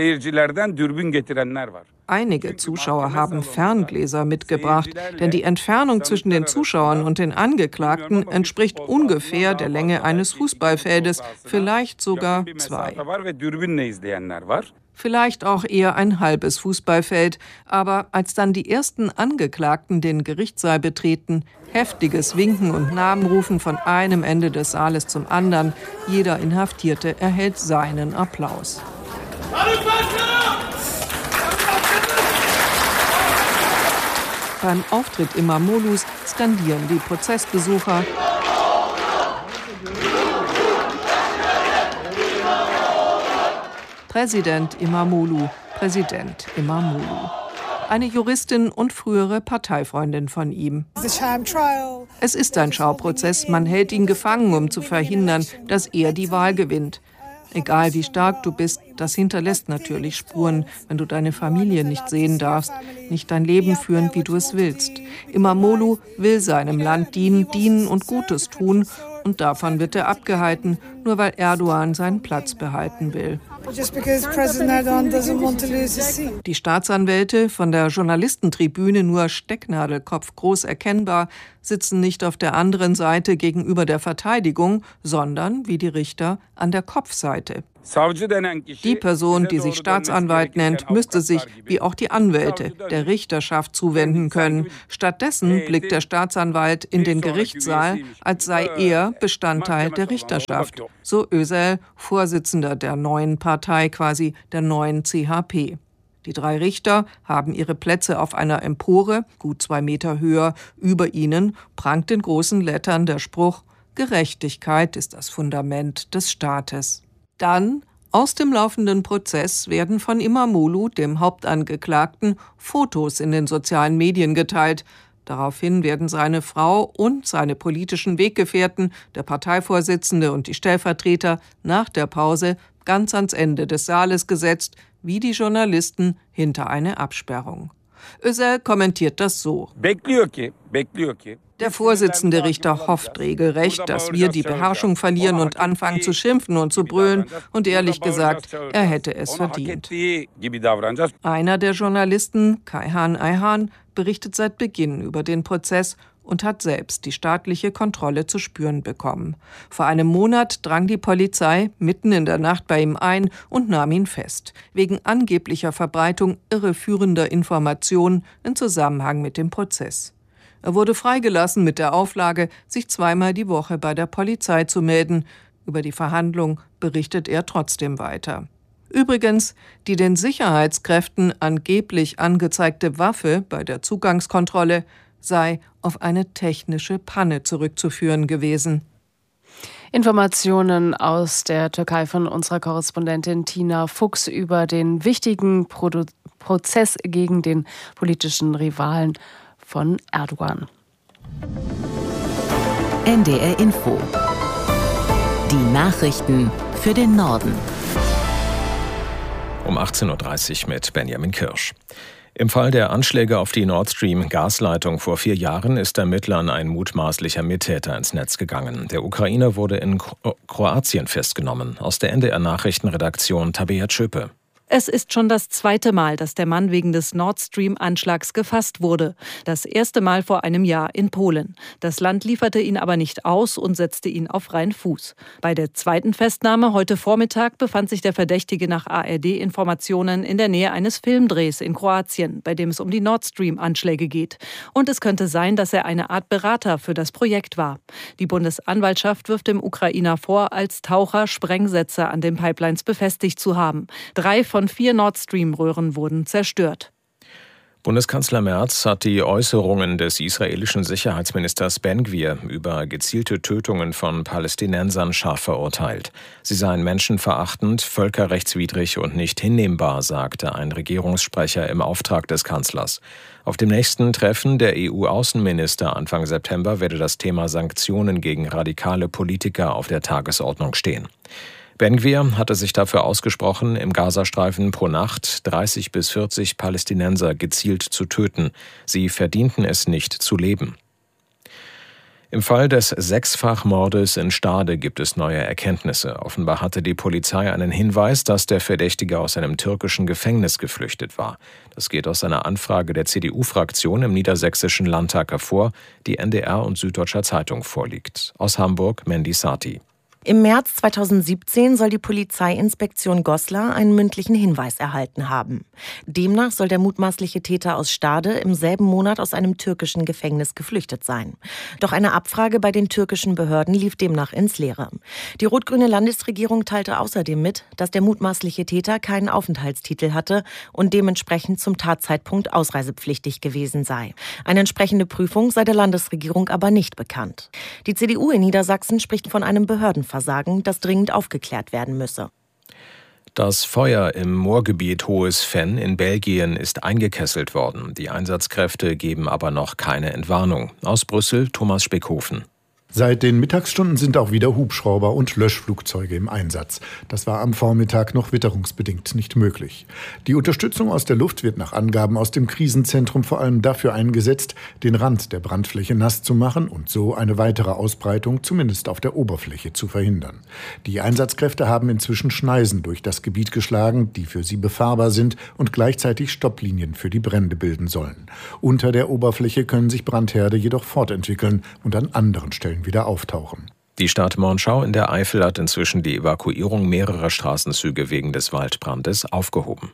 Einige Zuschauer haben Ferngläser mitgebracht, denn die Entfernung zwischen den Zuschauern und den Angeklagten entspricht ungefähr der Länge eines Fußballfeldes, vielleicht sogar zwei. Vielleicht auch eher ein halbes Fußballfeld, aber als dann die ersten Angeklagten den Gerichtssaal betreten, heftiges Winken und Namenrufen von einem Ende des Saales zum anderen, jeder Inhaftierte erhält seinen Applaus. Beim Auftritt Imamoglu's skandieren die Prozessbesucher: Präsident Imamoglu, Präsident Imamoglu. Eine Juristin und frühere Parteifreundin von ihm. Es ist ein Schauprozess, man hält ihn gefangen, um zu verhindern, dass er die Wahl gewinnt. Egal wie stark du bist, das hinterlässt natürlich Spuren, wenn du deine Familie nicht sehen darfst, nicht dein Leben führen, wie du es willst. Imamoglu will seinem Land dienen, dienen und Gutes tun, und davon wird er abgehalten, nur weil Erdogan seinen Platz behalten will. Die Staatsanwälte, von der Journalistentribüne nur stecknadelkopfgroß erkennbar, sitzen nicht auf der anderen Seite gegenüber der Verteidigung, sondern, wie die Richter, an der Kopfseite. Die Person, die sich Staatsanwalt nennt, müsste sich, wie auch die Anwälte, der Richterschaft zuwenden können. Stattdessen blickt der Staatsanwalt in den Gerichtssaal, als sei er Bestandteil der Richterschaft. So Özel, Vorsitzender der neuen Partei, quasi der neuen C H P. Die drei Richter haben ihre Plätze auf einer Empore, gut zwei Meter höher, über ihnen prangt in großen Lettern der Spruch: Gerechtigkeit ist das Fundament des Staates. Dann, aus dem laufenden Prozess, werden von Imamoglu, dem Hauptangeklagten, Fotos in den sozialen Medien geteilt. Daraufhin werden seine Frau und seine politischen Weggefährten, der Parteivorsitzende und die Stellvertreter, nach der Pause ganz ans Ende des Saales gesetzt, wie die Journalisten hinter eine Absperrung. Özel kommentiert das so: Der Vorsitzende Richter hofft regelrecht, dass wir die Beherrschung verlieren und anfangen zu schimpfen und zu brüllen, und ehrlich gesagt, er hätte es verdient. Einer der Journalisten, Kayhan Ayhan, berichtet seit Beginn über den Prozess und hat selbst die staatliche Kontrolle zu spüren bekommen. Vor einem Monat drang die Polizei mitten in der Nacht bei ihm ein und nahm ihn fest, wegen angeblicher Verbreitung irreführender Informationen in Zusammenhang mit dem Prozess. Er wurde freigelassen mit der Auflage, sich zweimal die Woche bei der Polizei zu melden. Über die Verhandlung berichtet er trotzdem weiter. Übrigens, die den Sicherheitskräften angeblich angezeigte Waffe bei der Zugangskontrolle sei auf eine technische Panne zurückzuführen gewesen. Informationen aus der Türkei von unserer Korrespondentin Tina Fuchs über den wichtigen Produ- Prozess gegen den politischen Rivalen von Erdogan. N D R Info. Die Nachrichten für den Norden. Um achtzehn Uhr dreißig mit Benjamin Kirsch. Im Fall der Anschläge auf die Nord Stream-Gasleitung vor vier Jahren ist Ermittlern ein mutmaßlicher Mittäter ins Netz gegangen. Der Ukrainer wurde in Kroatien festgenommen. Aus der N D R-Nachrichtenredaktion Tabea Tschöpe. Es ist schon das zweite Mal, dass der Mann wegen des Nord Stream-Anschlags gefasst wurde. Das erste Mal vor einem Jahr in Polen. Das Land lieferte ihn aber nicht aus und setzte ihn auf freien Fuß. Bei der zweiten Festnahme heute Vormittag befand sich der Verdächtige nach A R D-Informationen in der Nähe eines Filmdrehs in Kroatien, bei dem es um die Nord Stream-Anschläge geht. Und es könnte sein, dass er eine Art Berater für das Projekt war. Die Bundesanwaltschaft wirft dem Ukrainer vor, als Taucher Sprengsätze an den Pipelines befestigt zu haben. Drei von Von vier Nord Stream-Röhren wurden zerstört. Bundeskanzler Merz hat die Äußerungen des israelischen Sicherheitsministers Ben-Gvir über gezielte Tötungen von Palästinensern scharf verurteilt. Sie seien menschenverachtend, völkerrechtswidrig und nicht hinnehmbar, sagte ein Regierungssprecher im Auftrag des Kanzlers. Auf dem nächsten Treffen der E U-Außenminister Anfang September werde das Thema Sanktionen gegen radikale Politiker auf der Tagesordnung stehen. Ben-Gvir hatte sich dafür ausgesprochen, im Gazastreifen pro Nacht dreißig bis vierzig Palästinenser gezielt zu töten. Sie verdienten es nicht zu leben. Im Fall des Sechsfachmordes in Stade gibt es neue Erkenntnisse. Offenbar hatte die Polizei einen Hinweis, dass der Verdächtige aus einem türkischen Gefängnis geflüchtet war. Das geht aus einer Anfrage der C D U-Fraktion im Niedersächsischen Landtag hervor, die N D R und Süddeutscher Zeitung vorliegt. Aus Hamburg, Mandy Sati. Im März zweitausendsiebzehn soll die Polizeiinspektion Goslar einen mündlichen Hinweis erhalten haben. Demnach soll der mutmaßliche Täter aus Stade im selben Monat aus einem türkischen Gefängnis geflüchtet sein. Doch eine Abfrage bei den türkischen Behörden lief demnach ins Leere. Die rot-grüne Landesregierung teilte außerdem mit, dass der mutmaßliche Täter keinen Aufenthaltstitel hatte und dementsprechend zum Tatzeitpunkt ausreisepflichtig gewesen sei. Eine entsprechende Prüfung sei der Landesregierung aber nicht bekannt. Die C D U in Niedersachsen spricht von einem Behördenverfahren, das dringend aufgeklärt werden müsse. Das Feuer im Moorgebiet Hohes Venn in Belgien ist eingekesselt worden. Die Einsatzkräfte geben aber noch keine Entwarnung. Aus Brüssel Thomas Speckhofen. Seit den Mittagsstunden sind auch wieder Hubschrauber und Löschflugzeuge im Einsatz. Das war am Vormittag noch witterungsbedingt nicht möglich. Die Unterstützung aus der Luft wird nach Angaben aus dem Krisenzentrum vor allem dafür eingesetzt, den Rand der Brandfläche nass zu machen und so eine weitere Ausbreitung zumindest auf der Oberfläche zu verhindern. Die Einsatzkräfte haben inzwischen Schneisen durch das Gebiet geschlagen, die für sie befahrbar sind und gleichzeitig Stopplinien für die Brände bilden sollen. Unter der Oberfläche können sich Brandherde jedoch fortentwickeln und an anderen Stellen wieder auftauchen. Die Stadt Monschau in der Eifel hat inzwischen die Evakuierung mehrerer Straßenzüge wegen des Waldbrandes aufgehoben.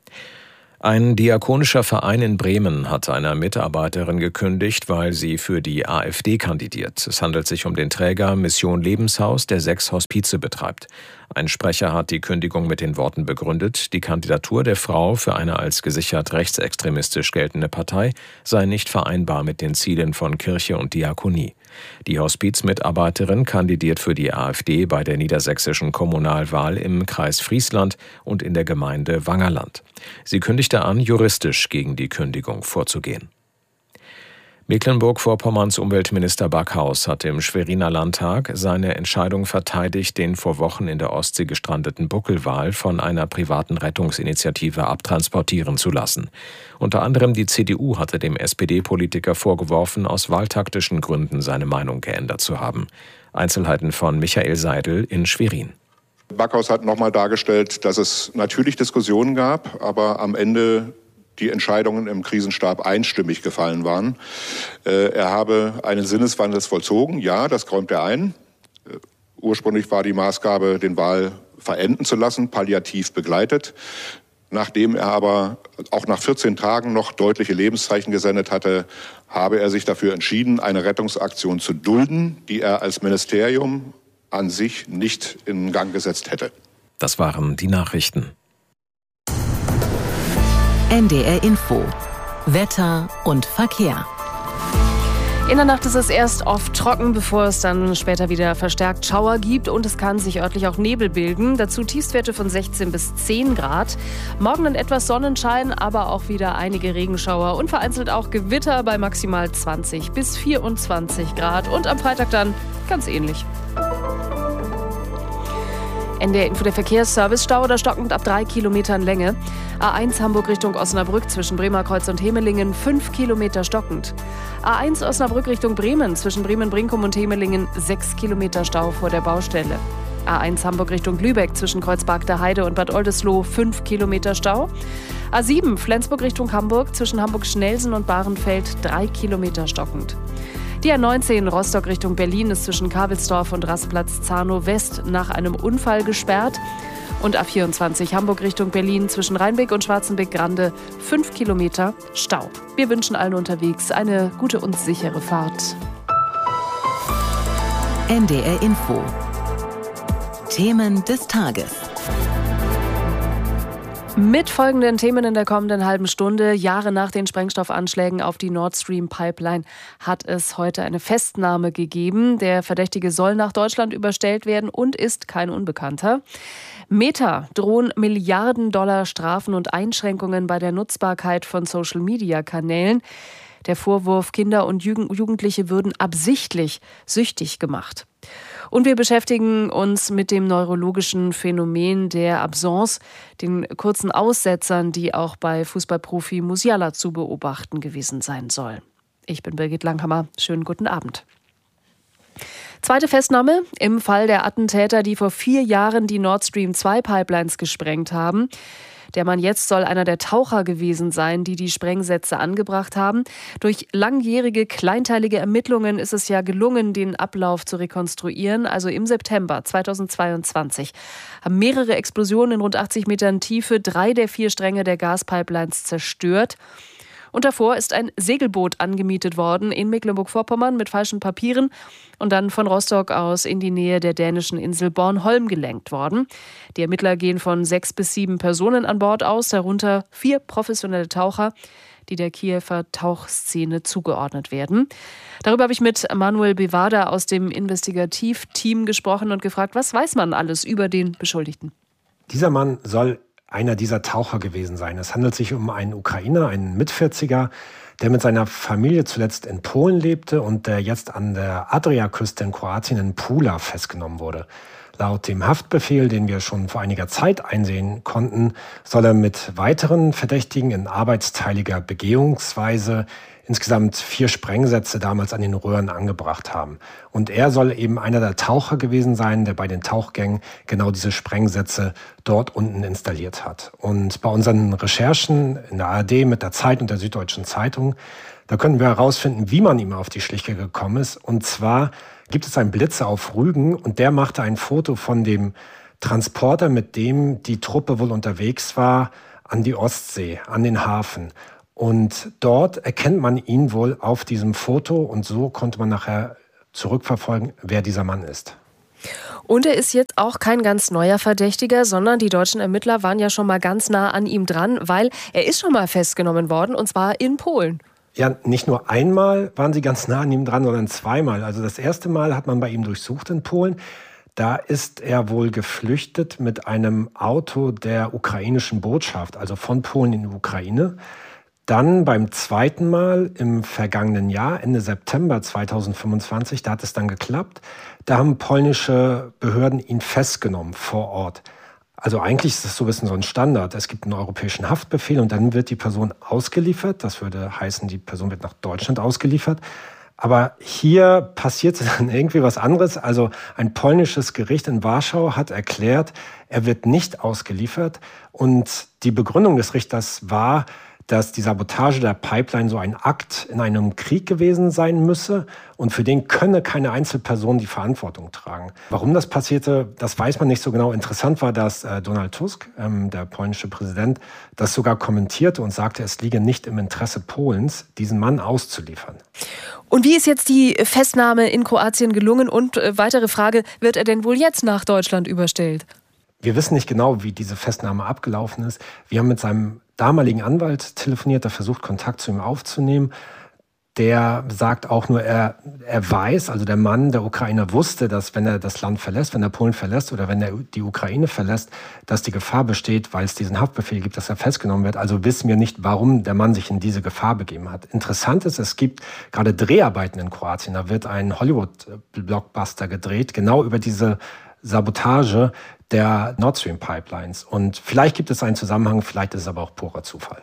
Ein diakonischer Verein in Bremen hat einer Mitarbeiterin gekündigt, weil sie für die AfD kandidiert. Es handelt sich um den Träger Mission Lebenshaus, der sechs Hospize betreibt. Ein Sprecher hat die Kündigung mit den Worten begründet, die Kandidatur der Frau für eine als gesichert rechtsextremistisch geltende Partei sei nicht vereinbar mit den Zielen von Kirche und Diakonie. Die Hospizmitarbeiterin kandidiert für die AfD bei der niedersächsischen Kommunalwahl im Kreis Friesland und in der Gemeinde Wangerland. Sie kündigte an, juristisch gegen die Kündigung vorzugehen. Mecklenburg-Vorpommerns Umweltminister Backhaus hat im Schweriner Landtag seine Entscheidung verteidigt, den vor Wochen in der Ostsee gestrandeten Buckelwal von einer privaten Rettungsinitiative abtransportieren zu lassen. Unter anderem die C D U hatte dem S P D-Politiker vorgeworfen, aus wahltaktischen Gründen seine Meinung geändert zu haben. Einzelheiten von Michael Seidel in Schwerin. Backhaus hat nochmal dargestellt, dass es natürlich Diskussionen gab, aber am Ende die Entscheidungen im Krisenstab einstimmig gefallen waren. Er habe einen Sinneswandel vollzogen. Ja, das räumt er ein. Ursprünglich war die Maßgabe, den Wal verenden zu lassen, palliativ begleitet. Nachdem er aber auch nach vierzehn Tagen noch deutliche Lebenszeichen gesendet hatte, habe er sich dafür entschieden, eine Rettungsaktion zu dulden, die er als Ministerium an sich nicht in Gang gesetzt hätte. Das waren die Nachrichten. N D R Info. Wetter und Verkehr. In der Nacht ist es erst oft trocken, bevor es dann später wieder verstärkt Schauer gibt und es kann sich örtlich auch Nebel bilden. Dazu Tiefstwerte von sechzehn bis zehn Grad. Morgen dann etwas Sonnenschein, aber auch wieder einige Regenschauer und vereinzelt auch Gewitter bei maximal zwanzig bis vierundzwanzig Grad. Und am Freitag dann ganz ähnlich. N D R Info, der Verkehrsservice-Stau, da stockend ab drei Kilometern Länge. A eins Hamburg Richtung Osnabrück zwischen Bremerkreuz und Hemelingen fünf Kilometer stockend. A eins Osnabrück Richtung Bremen zwischen Bremen-Brinkum und Hemelingen sechs Kilometer Stau vor der Baustelle. A eins Hamburg Richtung Lübeck zwischen Kreuzberg der Heide und Bad Oldesloe fünf Kilometer Stau. A sieben Flensburg Richtung Hamburg zwischen Hamburg-Schnelsen und Bahrenfeld drei Kilometer stockend. Die A neunzehn Rostock Richtung Berlin ist zwischen Kabelsdorf und Rastplatz Zahnow West nach einem Unfall gesperrt. Und A vierundzwanzig Hamburg Richtung Berlin zwischen Rheinbeck und Schwarzenbeck-Grande fünf Kilometer Stau. Wir wünschen allen unterwegs eine gute und sichere Fahrt. N D R Info. Themen des Tages. Mit folgenden Themen in der kommenden halben Stunde. Jahre nach den Sprengstoffanschlägen auf die Nord Stream Pipeline hat es heute eine Festnahme gegeben. Der Verdächtige soll nach Deutschland überstellt werden und ist kein Unbekannter. Meta drohen Milliarden Dollar Strafen und Einschränkungen bei der Nutzbarkeit von Social-Media-Kanälen. Der Vorwurf, Kinder und Jugendliche würden absichtlich süchtig gemacht. Und wir beschäftigen uns mit dem neurologischen Phänomen der Absence, den kurzen Aussetzern, die auch bei Fußballprofi Musiala zu beobachten gewesen sein soll. Ich bin Birgit Langhammer. Schönen guten Abend. Zweite Festnahme im Fall der Attentäter, die vor vier Jahren die Nord Stream zwei Pipelines gesprengt haben. Der Mann jetzt soll einer der Taucher gewesen sein, die die Sprengsätze angebracht haben. Durch langjährige, kleinteilige Ermittlungen ist es ja gelungen, den Ablauf zu rekonstruieren. Also im September zweitausendzweiundzwanzig haben mehrere Explosionen in rund achtzig Metern Tiefe drei der vier Stränge der Gaspipelines zerstört. Und davor ist ein Segelboot angemietet worden in Mecklenburg-Vorpommern mit falschen Papieren und dann von Rostock aus in die Nähe der dänischen Insel Bornholm gelenkt worden. Die Ermittler gehen von sechs bis sieben Personen an Bord aus, darunter vier professionelle Taucher, die der Kiewer Tauchszene zugeordnet werden. Darüber habe ich mit Manuel Bevada aus dem Investigativteam gesprochen und gefragt, was weiß man alles über den Beschuldigten? Dieser Mann soll einer dieser Taucher gewesen sein. Es handelt sich um einen Ukrainer, einen Mitvierziger, der mit seiner Familie zuletzt in Polen lebte und der jetzt an der Adriaküste in Kroatien in Pula festgenommen wurde. Laut dem Haftbefehl, den wir schon vor einiger Zeit einsehen konnten, soll er mit weiteren Verdächtigen in arbeitsteiliger Begehungsweise insgesamt vier Sprengsätze damals an den Röhren angebracht haben. Und er soll eben einer der Taucher gewesen sein, der bei den Tauchgängen genau diese Sprengsätze dort unten installiert hat. Und bei unseren Recherchen in der A R D mit der Zeit und der Süddeutschen Zeitung, da können wir herausfinden, wie man ihm auf die Schliche gekommen ist. Und zwar gibt es einen Blitzer auf Rügen und der machte ein Foto von dem Transporter, mit dem die Truppe wohl unterwegs war, an die Ostsee, an den Hafen. Und dort erkennt man ihn wohl auf diesem Foto und so konnte man nachher zurückverfolgen, wer dieser Mann ist. Und er ist jetzt auch kein ganz neuer Verdächtiger, sondern die deutschen Ermittler waren ja schon mal ganz nah an ihm dran, weil er ist schon mal festgenommen worden und zwar in Polen. Ja, nicht nur einmal waren sie ganz nah an ihm dran, sondern zweimal. Also das erste Mal hat man bei ihm durchsucht in Polen. Da ist er wohl geflüchtet mit einem Auto der ukrainischen Botschaft, also von Polen in die Ukraine. Dann beim zweiten Mal im vergangenen Jahr, Ende September zweitausendfünfundzwanzig, da hat es dann geklappt. Da haben polnische Behörden ihn festgenommen vor Ort. Also eigentlich ist das so ein bisschen so ein Standard. Es gibt einen europäischen Haftbefehl und dann wird die Person ausgeliefert. Das würde heißen, die Person wird nach Deutschland ausgeliefert. Aber hier passiert dann irgendwie was anderes. Also ein polnisches Gericht in Warschau hat erklärt, er wird nicht ausgeliefert. Und die Begründung des Richters war, dass die Sabotage der Pipeline so ein Akt in einem Krieg gewesen sein müsse und für den könne keine Einzelperson die Verantwortung tragen. Warum das passierte, das weiß man nicht so genau. Interessant war, dass äh, Donald Tusk, ähm, der polnische Präsident, das sogar kommentierte und sagte, es liege nicht im Interesse Polens, diesen Mann auszuliefern. Und wie ist jetzt die Festnahme in Kroatien gelungen? Und äh, weitere Frage, wird er denn wohl jetzt nach Deutschland überstellt? Wir wissen nicht genau, wie diese Festnahme abgelaufen ist. Wir haben mit seinem damaligen Anwalt telefoniert, der versucht, Kontakt zu ihm aufzunehmen. Der sagt auch nur, er, er weiß, also der Mann, der Ukrainer wusste, dass wenn er das Land verlässt, wenn er Polen verlässt oder wenn er die Ukraine verlässt, dass die Gefahr besteht, weil es diesen Haftbefehl gibt, dass er festgenommen wird. Also wissen wir nicht, warum der Mann sich in diese Gefahr begeben hat. Interessant ist, es gibt gerade Dreharbeiten in Kroatien. Da wird ein Hollywood-Blockbuster gedreht, genau über diese Sabotage der Nord Stream Pipelines. Und vielleicht gibt es einen Zusammenhang, vielleicht ist es aber auch purer Zufall.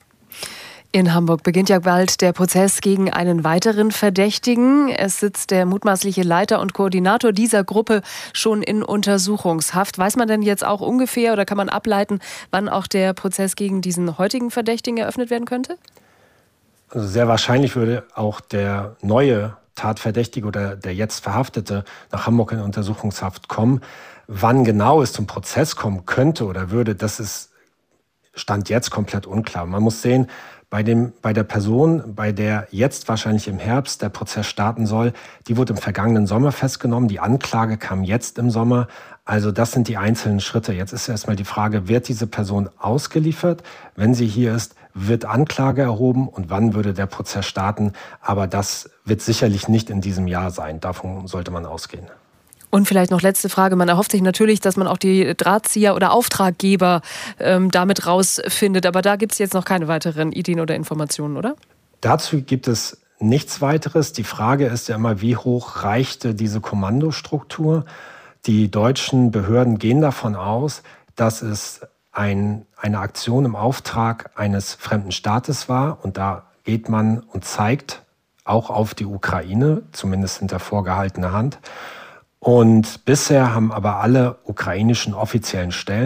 In Hamburg beginnt ja bald der Prozess gegen einen weiteren Verdächtigen. Es sitzt der mutmaßliche Leiter und Koordinator dieser Gruppe schon in Untersuchungshaft. Weiß man denn jetzt auch ungefähr oder kann man ableiten, wann auch der Prozess gegen diesen heutigen Verdächtigen eröffnet werden könnte? Also sehr wahrscheinlich würde auch der neue Tatverdächtige oder der jetzt Verhaftete nach Hamburg in Untersuchungshaft kommen. Wann genau es zum Prozess kommen könnte oder würde, das ist Stand jetzt komplett unklar. Man muss sehen, bei, dem, bei der Person, bei der jetzt wahrscheinlich im Herbst der Prozess starten soll, die wurde im vergangenen Sommer festgenommen. Die Anklage kam jetzt im Sommer. Also das sind die einzelnen Schritte. Jetzt ist erstmal die Frage, wird diese Person ausgeliefert? Wenn sie hier ist, wird Anklage erhoben und wann würde der Prozess starten? Aber das wird sicherlich nicht in diesem Jahr sein. Davon sollte man ausgehen. Und vielleicht noch letzte Frage. Man erhofft sich natürlich, dass man auch die Drahtzieher oder Auftraggeber ähm, damit rausfindet. Aber da gibt es jetzt noch keine weiteren Ideen oder Informationen, oder? Dazu gibt es nichts weiteres. Die Frage ist ja immer, wie hoch reichte diese Kommandostruktur? Die deutschen Behörden gehen davon aus, dass es ein, eine Aktion im Auftrag eines fremden Staates war. Und da geht man und zeigt auch auf die Ukraine, zumindest hinter vorgehaltener Hand. Und bisher haben aber alle ukrainischen offiziellen Stellen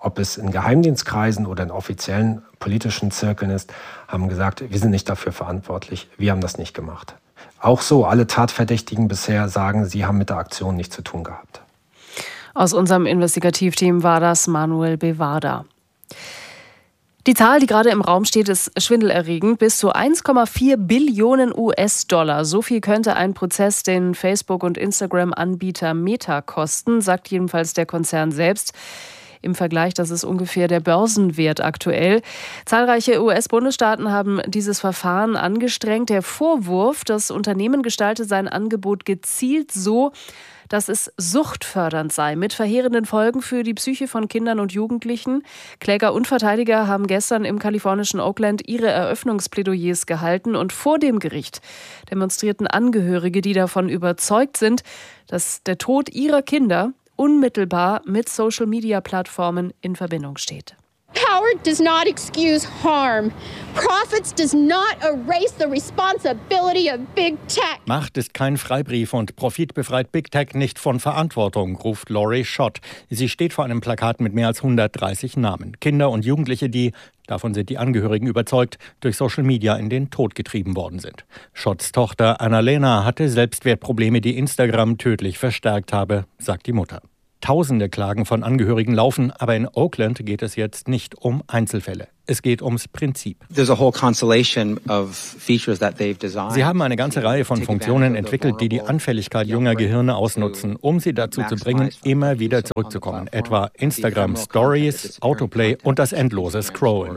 ob es in Geheimdienstkreisen oder in offiziellen politischen Zirkeln ist, haben gesagt, wir sind nicht dafür verantwortlich, wir haben das nicht gemacht. Auch so, alle Tatverdächtigen bisher sagen, sie haben mit der Aktion nichts zu tun gehabt. Aus unserem Investigativteam war das Manuel Bevada. Die Zahl, die gerade im Raum steht, ist schwindelerregend. Bis zu eins Komma vier Billionen U S-Dollar. So viel könnte ein Prozess den Facebook- und Instagram-Anbieter Meta kosten, sagt jedenfalls der Konzern selbst. Im Vergleich, das ist ungefähr der Börsenwert aktuell. Zahlreiche U S-Bundesstaaten haben dieses Verfahren angestrengt. Der Vorwurf, das Unternehmen gestalte sein Angebot gezielt so, dass es suchtfördernd sei, mit verheerenden Folgen für die Psyche von Kindern und Jugendlichen. Kläger und Verteidiger haben gestern im kalifornischen Oakland ihre Eröffnungsplädoyers gehalten und vor dem Gericht demonstrierten Angehörige, die davon überzeugt sind, dass der Tod ihrer Kinder unmittelbar mit Social-Media-Plattformen in Verbindung steht. Power does not excuse harm. Profits does not erase the responsibility of Big Tech. Macht ist kein Freibrief und Profit befreit Big Tech nicht von Verantwortung, ruft Laurie Schott. Sie steht vor einem Plakat mit mehr als hundertdreißig Namen. Kinder und Jugendliche, die, davon sind die Angehörigen überzeugt, durch Social Media in den Tod getrieben worden sind. Schotts Tochter Annalena hatte Selbstwertprobleme, die Instagram tödlich verstärkt habe, sagt die Mutter. Tausende Klagen von Angehörigen laufen, aber in Oakland geht es jetzt nicht um Einzelfälle. Es geht ums Prinzip. Sie haben eine ganze Reihe von Funktionen entwickelt, die die Anfälligkeit junger Gehirne ausnutzen, um sie dazu zu bringen, immer wieder zurückzukommen. Etwa Instagram Stories, Autoplay und das endlose Scrollen.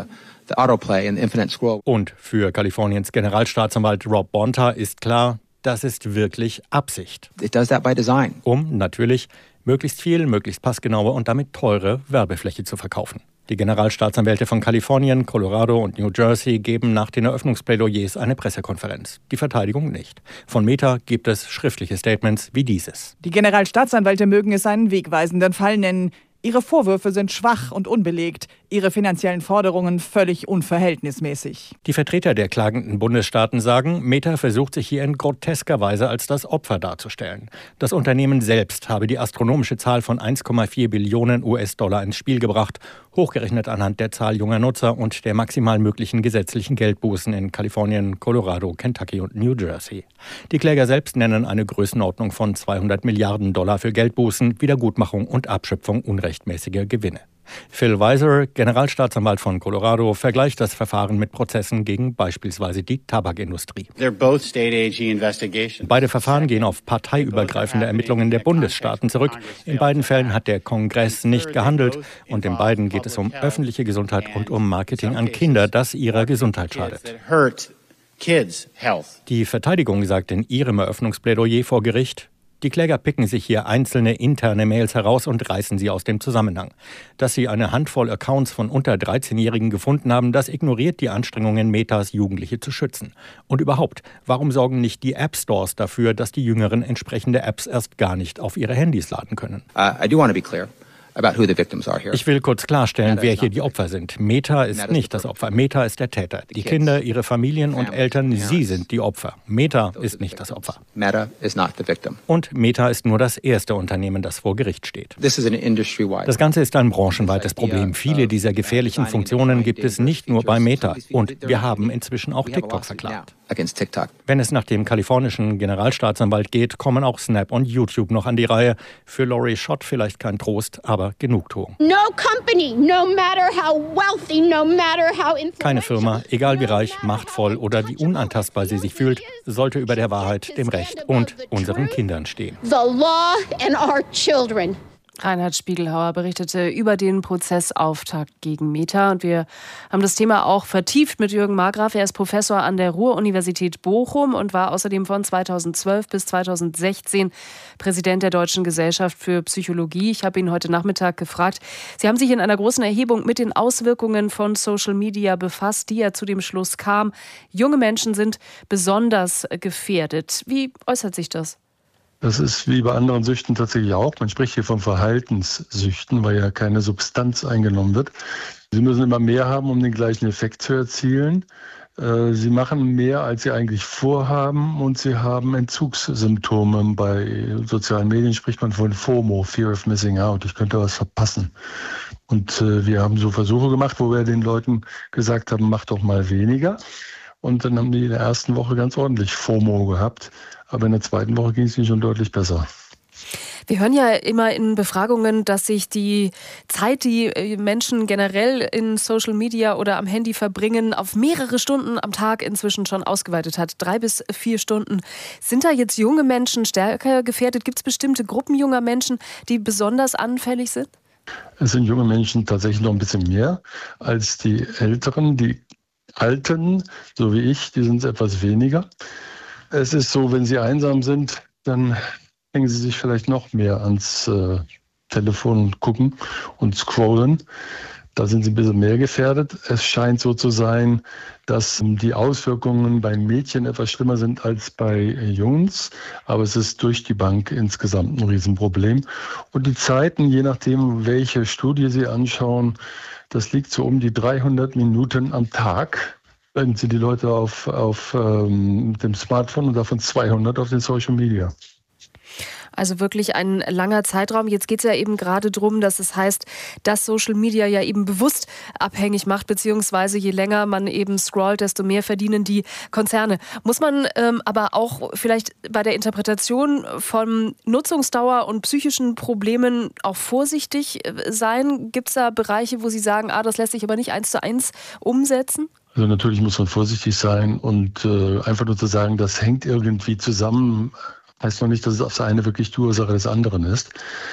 Und für Kaliforniens Generalstaatsanwalt Rob Bonta ist klar, das ist wirklich Absicht. Um natürlich möglichst viel, möglichst passgenaue und damit teure Werbefläche zu verkaufen. Die Generalstaatsanwälte von Kalifornien, Colorado und New Jersey geben nach den Eröffnungsplädoyers eine Pressekonferenz. Die Verteidigung nicht. Von Meta gibt es schriftliche Statements wie dieses. Die Generalstaatsanwälte mögen es einen wegweisenden Fall nennen. Ihre Vorwürfe sind schwach und unbelegt, ihre finanziellen Forderungen völlig unverhältnismäßig. Die Vertreter der klagenden Bundesstaaten sagen, Meta versucht sich hier in grotesker Weise als das Opfer darzustellen. Das Unternehmen selbst habe die astronomische Zahl von eins Komma vier Billionen U S-Dollar ins Spiel gebracht, hochgerechnet anhand der Zahl junger Nutzer und der maximal möglichen gesetzlichen Geldbußen in Kalifornien, Colorado, Kentucky und New Jersey. Die Kläger selbst nennen eine Größenordnung von zweihundert Milliarden Dollar für Geldbußen, Wiedergutmachung und Abschöpfung unrechtmäßiger Gewinne. Phil Weiser, Generalstaatsanwalt von Colorado, vergleicht das Verfahren mit Prozessen gegen beispielsweise die Tabakindustrie. Beide Verfahren gehen auf parteiübergreifende Ermittlungen der Bundesstaaten zurück. In beiden Fällen hat der Kongress nicht gehandelt und in beiden geht es um öffentliche Gesundheit und um Marketing an Kinder, das ihrer Gesundheit schadet. Die Verteidigung sagt in ihrem Eröffnungsplädoyer vor Gericht, die Kläger picken sich hier einzelne interne Mails heraus und reißen sie aus dem Zusammenhang. Dass sie eine Handvoll Accounts von unter dreizehnjährigen gefunden haben, das ignoriert die Anstrengungen Metas, Jugendliche zu schützen. Und überhaupt, warum sorgen nicht die App-Stores dafür, dass die Jüngeren entsprechende Apps erst gar nicht auf ihre Handys laden können? Uh, I do want to be clear. Ich will kurz klarstellen, wer hier die Opfer sind. Meta ist nicht das Opfer. Meta ist der Täter. Die Kinder, ihre Familien und Eltern, sie sind die Opfer. Meta ist nicht das Opfer. Und Meta ist nur das erste Unternehmen, das vor Gericht steht. Das Ganze ist ein branchenweites Problem. Viele dieser gefährlichen Funktionen gibt es nicht nur bei Meta. Und wir haben inzwischen auch TikTok verklagt. Wenn es nach dem kalifornischen Generalstaatsanwalt geht, kommen auch Snap und YouTube noch an die Reihe. Für Laurie Schott vielleicht kein Trost, aber Genugtuung. No company, no matter how wealthy, no matter how influential. Keine Firma, egal wie reich, machtvoll oder wie unantastbar sie sich fühlt, sollte über der Wahrheit, dem Recht und unseren Kindern stehen. The law and our children. Reinhard Spiegelhauer berichtete über den Prozessauftakt gegen Meta. Und wir haben das Thema auch vertieft mit Jürgen Markgraf. Er ist Professor an der Ruhr-Universität Bochum und war außerdem von zweitausendzwölf bis zweitausendsechzehn Präsident der Deutschen Gesellschaft für Psychologie. Ich habe ihn heute Nachmittag gefragt. Sie haben sich in einer großen Erhebung mit den Auswirkungen von Social Media befasst, die ja zu dem Schluss kam, junge Menschen sind besonders gefährdet. Wie äußert sich das? Das ist wie bei anderen Süchten tatsächlich auch. Man spricht hier von Verhaltenssüchten, weil ja keine Substanz eingenommen wird. Sie müssen immer mehr haben, um den gleichen Effekt zu erzielen. Sie machen mehr, als sie eigentlich vorhaben, und sie haben Entzugssymptome. Bei sozialen Medien spricht man von FOMO, Fear of Missing Out. Ich könnte was verpassen. Und äh, wir haben so Versuche gemacht, wo wir den Leuten gesagt haben, mach doch mal weniger. Und dann haben die in der ersten Woche ganz ordentlich FOMO gehabt. Aber in der zweiten Woche ging es ihnen schon deutlich besser. Wir hören ja immer in Befragungen, dass sich die Zeit, die Menschen generell in Social Media oder am Handy verbringen, auf mehrere Stunden am Tag inzwischen schon ausgeweitet hat. Drei bis vier Stunden. Sind da jetzt junge Menschen stärker gefährdet? Gibt es bestimmte Gruppen junger Menschen, die besonders anfällig sind? Es sind junge Menschen tatsächlich noch ein bisschen mehr als die Älteren. Die Alten, so wie ich, die sind etwas weniger. Es ist so, wenn sie einsam sind, dann hängen sie sich vielleicht noch mehr ans äh, Telefon und gucken und scrollen. Da sind sie ein bisschen mehr gefährdet. Es scheint so zu sein, dass die Auswirkungen bei Mädchen etwas schlimmer sind als bei Jungs. Aber es ist durch die Bank insgesamt ein Riesenproblem. Und die Zeiten, je nachdem, welche Studie Sie anschauen, das liegt so um die dreihundert Minuten am Tag. Wenn Sie die Leute auf, auf ähm, dem Smartphone und davon zweihundert auf den Social Media. Also wirklich ein langer Zeitraum. Jetzt geht es ja eben gerade darum, dass es heißt, dass Social Media ja eben bewusst abhängig macht, beziehungsweise je länger man eben scrollt, desto mehr verdienen die Konzerne. Muss man ähm, aber auch vielleicht bei der Interpretation von Nutzungsdauer und psychischen Problemen auch vorsichtig sein? Gibt es da Bereiche, wo Sie sagen, ah, das lässt sich aber nicht eins zu eins umsetzen? Also natürlich muss man vorsichtig sein und äh, einfach nur zu sagen, das hängt irgendwie zusammen, heißt noch nicht, dass es auf das eine wirklich die Ursache des anderen ist.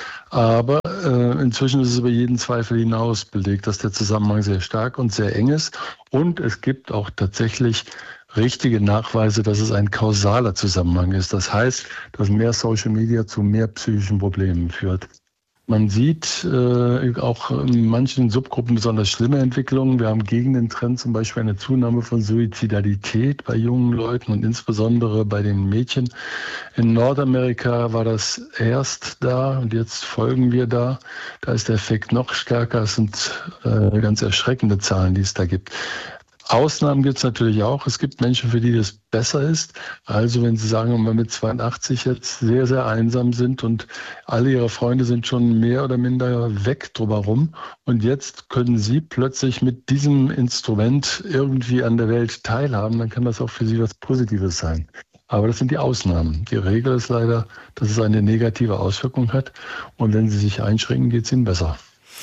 Aber äh, inzwischen ist es über jeden Zweifel hinaus belegt, dass der Zusammenhang sehr stark und sehr eng ist. Und es gibt auch tatsächlich richtige Nachweise, dass es ein kausaler Zusammenhang ist. Das heißt, dass mehr Social Media zu mehr psychischen Problemen führt. Man sieht äh, auch in manchen Subgruppen besonders schlimme Entwicklungen. Wir haben gegen den Trend zum Beispiel eine Zunahme von Suizidalität bei jungen Leuten und insbesondere bei den Mädchen. In Nordamerika war das erst da und jetzt folgen wir da. Da ist der Effekt noch stärker. Es sind äh, ganz erschreckende Zahlen, die es da gibt. Ausnahmen gibt es natürlich auch. Es gibt Menschen, für die das besser ist. Also wenn Sie sagen, wenn wir mit zweiundachtzig jetzt sehr, sehr einsam sind und alle Ihre Freunde sind schon mehr oder minder weg drumherum und jetzt können Sie plötzlich mit diesem Instrument irgendwie an der Welt teilhaben, dann kann das auch für Sie was Positives sein. Aber das sind die Ausnahmen. Die Regel ist leider, dass es eine negative Auswirkung hat und wenn Sie sich einschränken, geht es Ihnen besser.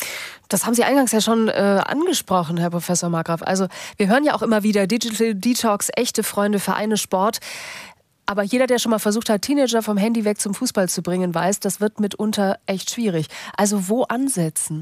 Das haben Sie eingangs ja schon äh, angesprochen, Herr Professor Markgraf. Also wir hören ja auch immer wieder Digital Detox, echte Freunde, Vereine, Sport. Aber jeder, der schon mal versucht hat, Teenager vom Handy weg zum Fußball zu bringen, weiß, das wird mitunter echt schwierig. Also wo ansetzen?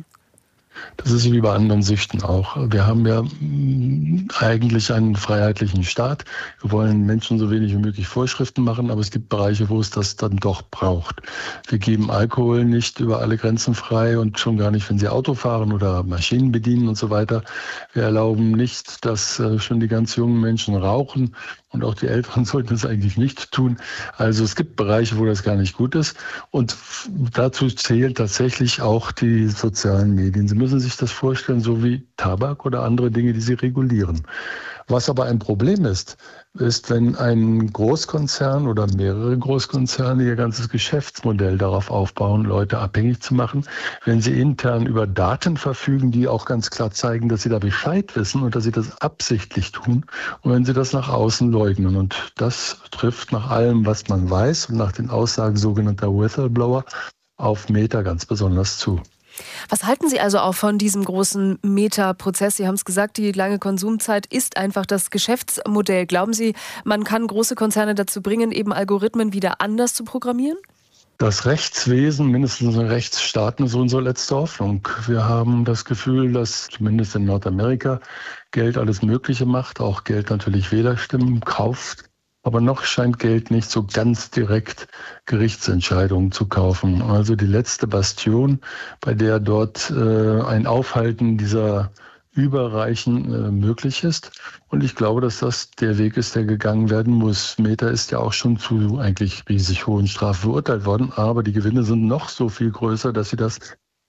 Das ist wie bei anderen Süchten auch. Wir haben ja eigentlich einen freiheitlichen Staat. Wir wollen Menschen so wenig wie möglich Vorschriften machen, aber es gibt Bereiche, wo es das dann doch braucht. Wir geben Alkohol nicht über alle Grenzen frei und schon gar nicht, wenn Sie Auto fahren oder Maschinen bedienen und so weiter. Wir erlauben nicht, dass schon die ganz jungen Menschen rauchen. Und auch die Älteren sollten das eigentlich nicht tun. Also es gibt Bereiche, wo das gar nicht gut ist. Und dazu zählen tatsächlich auch die sozialen Medien. Sie müssen sich das vorstellen, so wie Tabak oder andere Dinge, die sie regulieren. Was aber ein Problem ist, ist, wenn ein Großkonzern oder mehrere Großkonzerne ihr ganzes Geschäftsmodell darauf aufbauen, Leute abhängig zu machen, wenn sie intern über Daten verfügen, die auch ganz klar zeigen, dass sie da Bescheid wissen und dass sie das absichtlich tun und wenn sie das nach außen leugnen. Und das trifft nach allem, was man weiß und nach den Aussagen sogenannter Whistleblower auf Meta ganz besonders zu. Was halten Sie also auch von diesem großen Meta-Prozess? Sie haben es gesagt, die lange Konsumzeit ist einfach das Geschäftsmodell. Glauben Sie, man kann große Konzerne dazu bringen, eben Algorithmen wieder anders zu programmieren? Das Rechtswesen, mindestens in Rechtsstaaten, ist unsere letzte Hoffnung. Wir haben das Gefühl, dass zumindest in Nordamerika Geld alles Mögliche macht, auch Geld natürlich Wählerstimmen kauft. Aber noch scheint Geld nicht so ganz direkt Gerichtsentscheidungen zu kaufen. Also die letzte Bastion, bei der dort äh, ein Aufhalten dieser Überreichen äh, möglich ist. Und ich glaube, dass das der Weg ist, der gegangen werden muss. Meta ist ja auch schon zu eigentlich riesig hohen Strafen verurteilt worden, aber die Gewinne sind noch so viel größer, dass sie das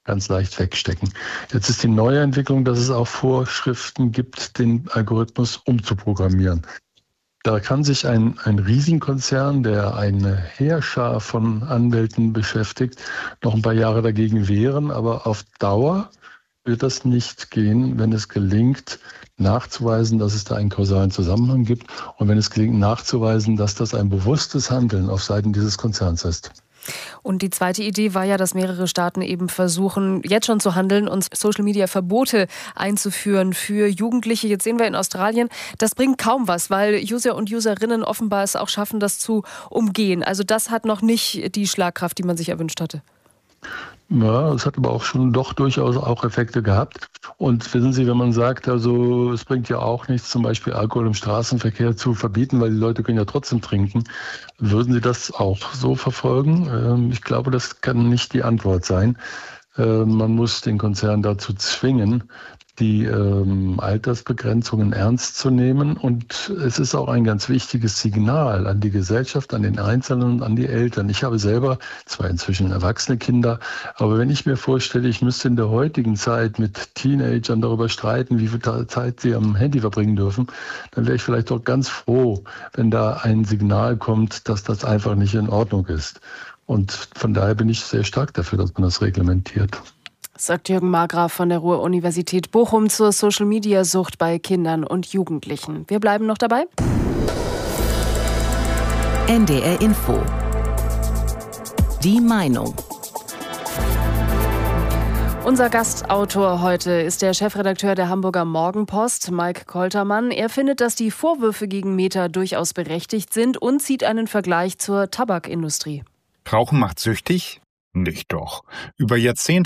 ganz leicht wegstecken. Jetzt ist die neue Entwicklung, dass es auch Vorschriften gibt, den Algorithmus umzuprogrammieren. Da kann sich ein, ein Riesenkonzern, der eine Heerschar von Anwälten beschäftigt, noch ein paar Jahre dagegen wehren, aber auf Dauer wird das nicht gehen, wenn es gelingt, nachzuweisen, dass es da einen kausalen Zusammenhang gibt und wenn es gelingt, nachzuweisen, dass das ein bewusstes Handeln auf Seiten dieses Konzerns ist. Und die zweite Idee war ja, dass mehrere Staaten eben versuchen, jetzt schon zu handeln und Social-Media-Verbote einzuführen für Jugendliche. Jetzt sehen wir in Australien, das bringt kaum was, weil User und Userinnen offenbar es auch schaffen, das zu umgehen. Also das hat noch nicht die Schlagkraft, die man sich erwünscht hatte. Ja, es hat aber auch schon doch durchaus auch Effekte gehabt. Und wissen Sie, wenn man sagt, also es bringt ja auch nichts, zum Beispiel Alkohol im Straßenverkehr zu verbieten, weil die Leute können ja trotzdem trinken, würden Sie das auch so verfolgen? Ich glaube, das kann nicht die Antwort sein. Man muss den Konzern dazu zwingen, die ähm, Altersbegrenzungen ernst zu nehmen. Und es ist auch ein ganz wichtiges Signal an die Gesellschaft, an den Einzelnen und an die Eltern. Ich habe selber zwar inzwischen erwachsene Kinder, aber wenn ich mir vorstelle, ich müsste in der heutigen Zeit mit Teenagern darüber streiten, wie viel Zeit sie am Handy verbringen dürfen, dann wäre ich vielleicht doch ganz froh, wenn da ein Signal kommt, dass das einfach nicht in Ordnung ist. Und von daher bin ich sehr stark dafür, dass man das reglementiert. Sagt Jürgen Margraf von der Ruhr-Universität Bochum zur Social-Media-Sucht bei Kindern und Jugendlichen. Wir bleiben noch dabei. N D R Info. Die Meinung. Unser Gastautor heute ist der Chefredakteur der Hamburger Morgenpost, Mike Koltermann. Er findet, dass die Vorwürfe gegen Meta durchaus berechtigt sind und zieht einen Vergleich zur Tabakindustrie. Rauchen macht süchtig? Nicht doch. Über Jahrzehnte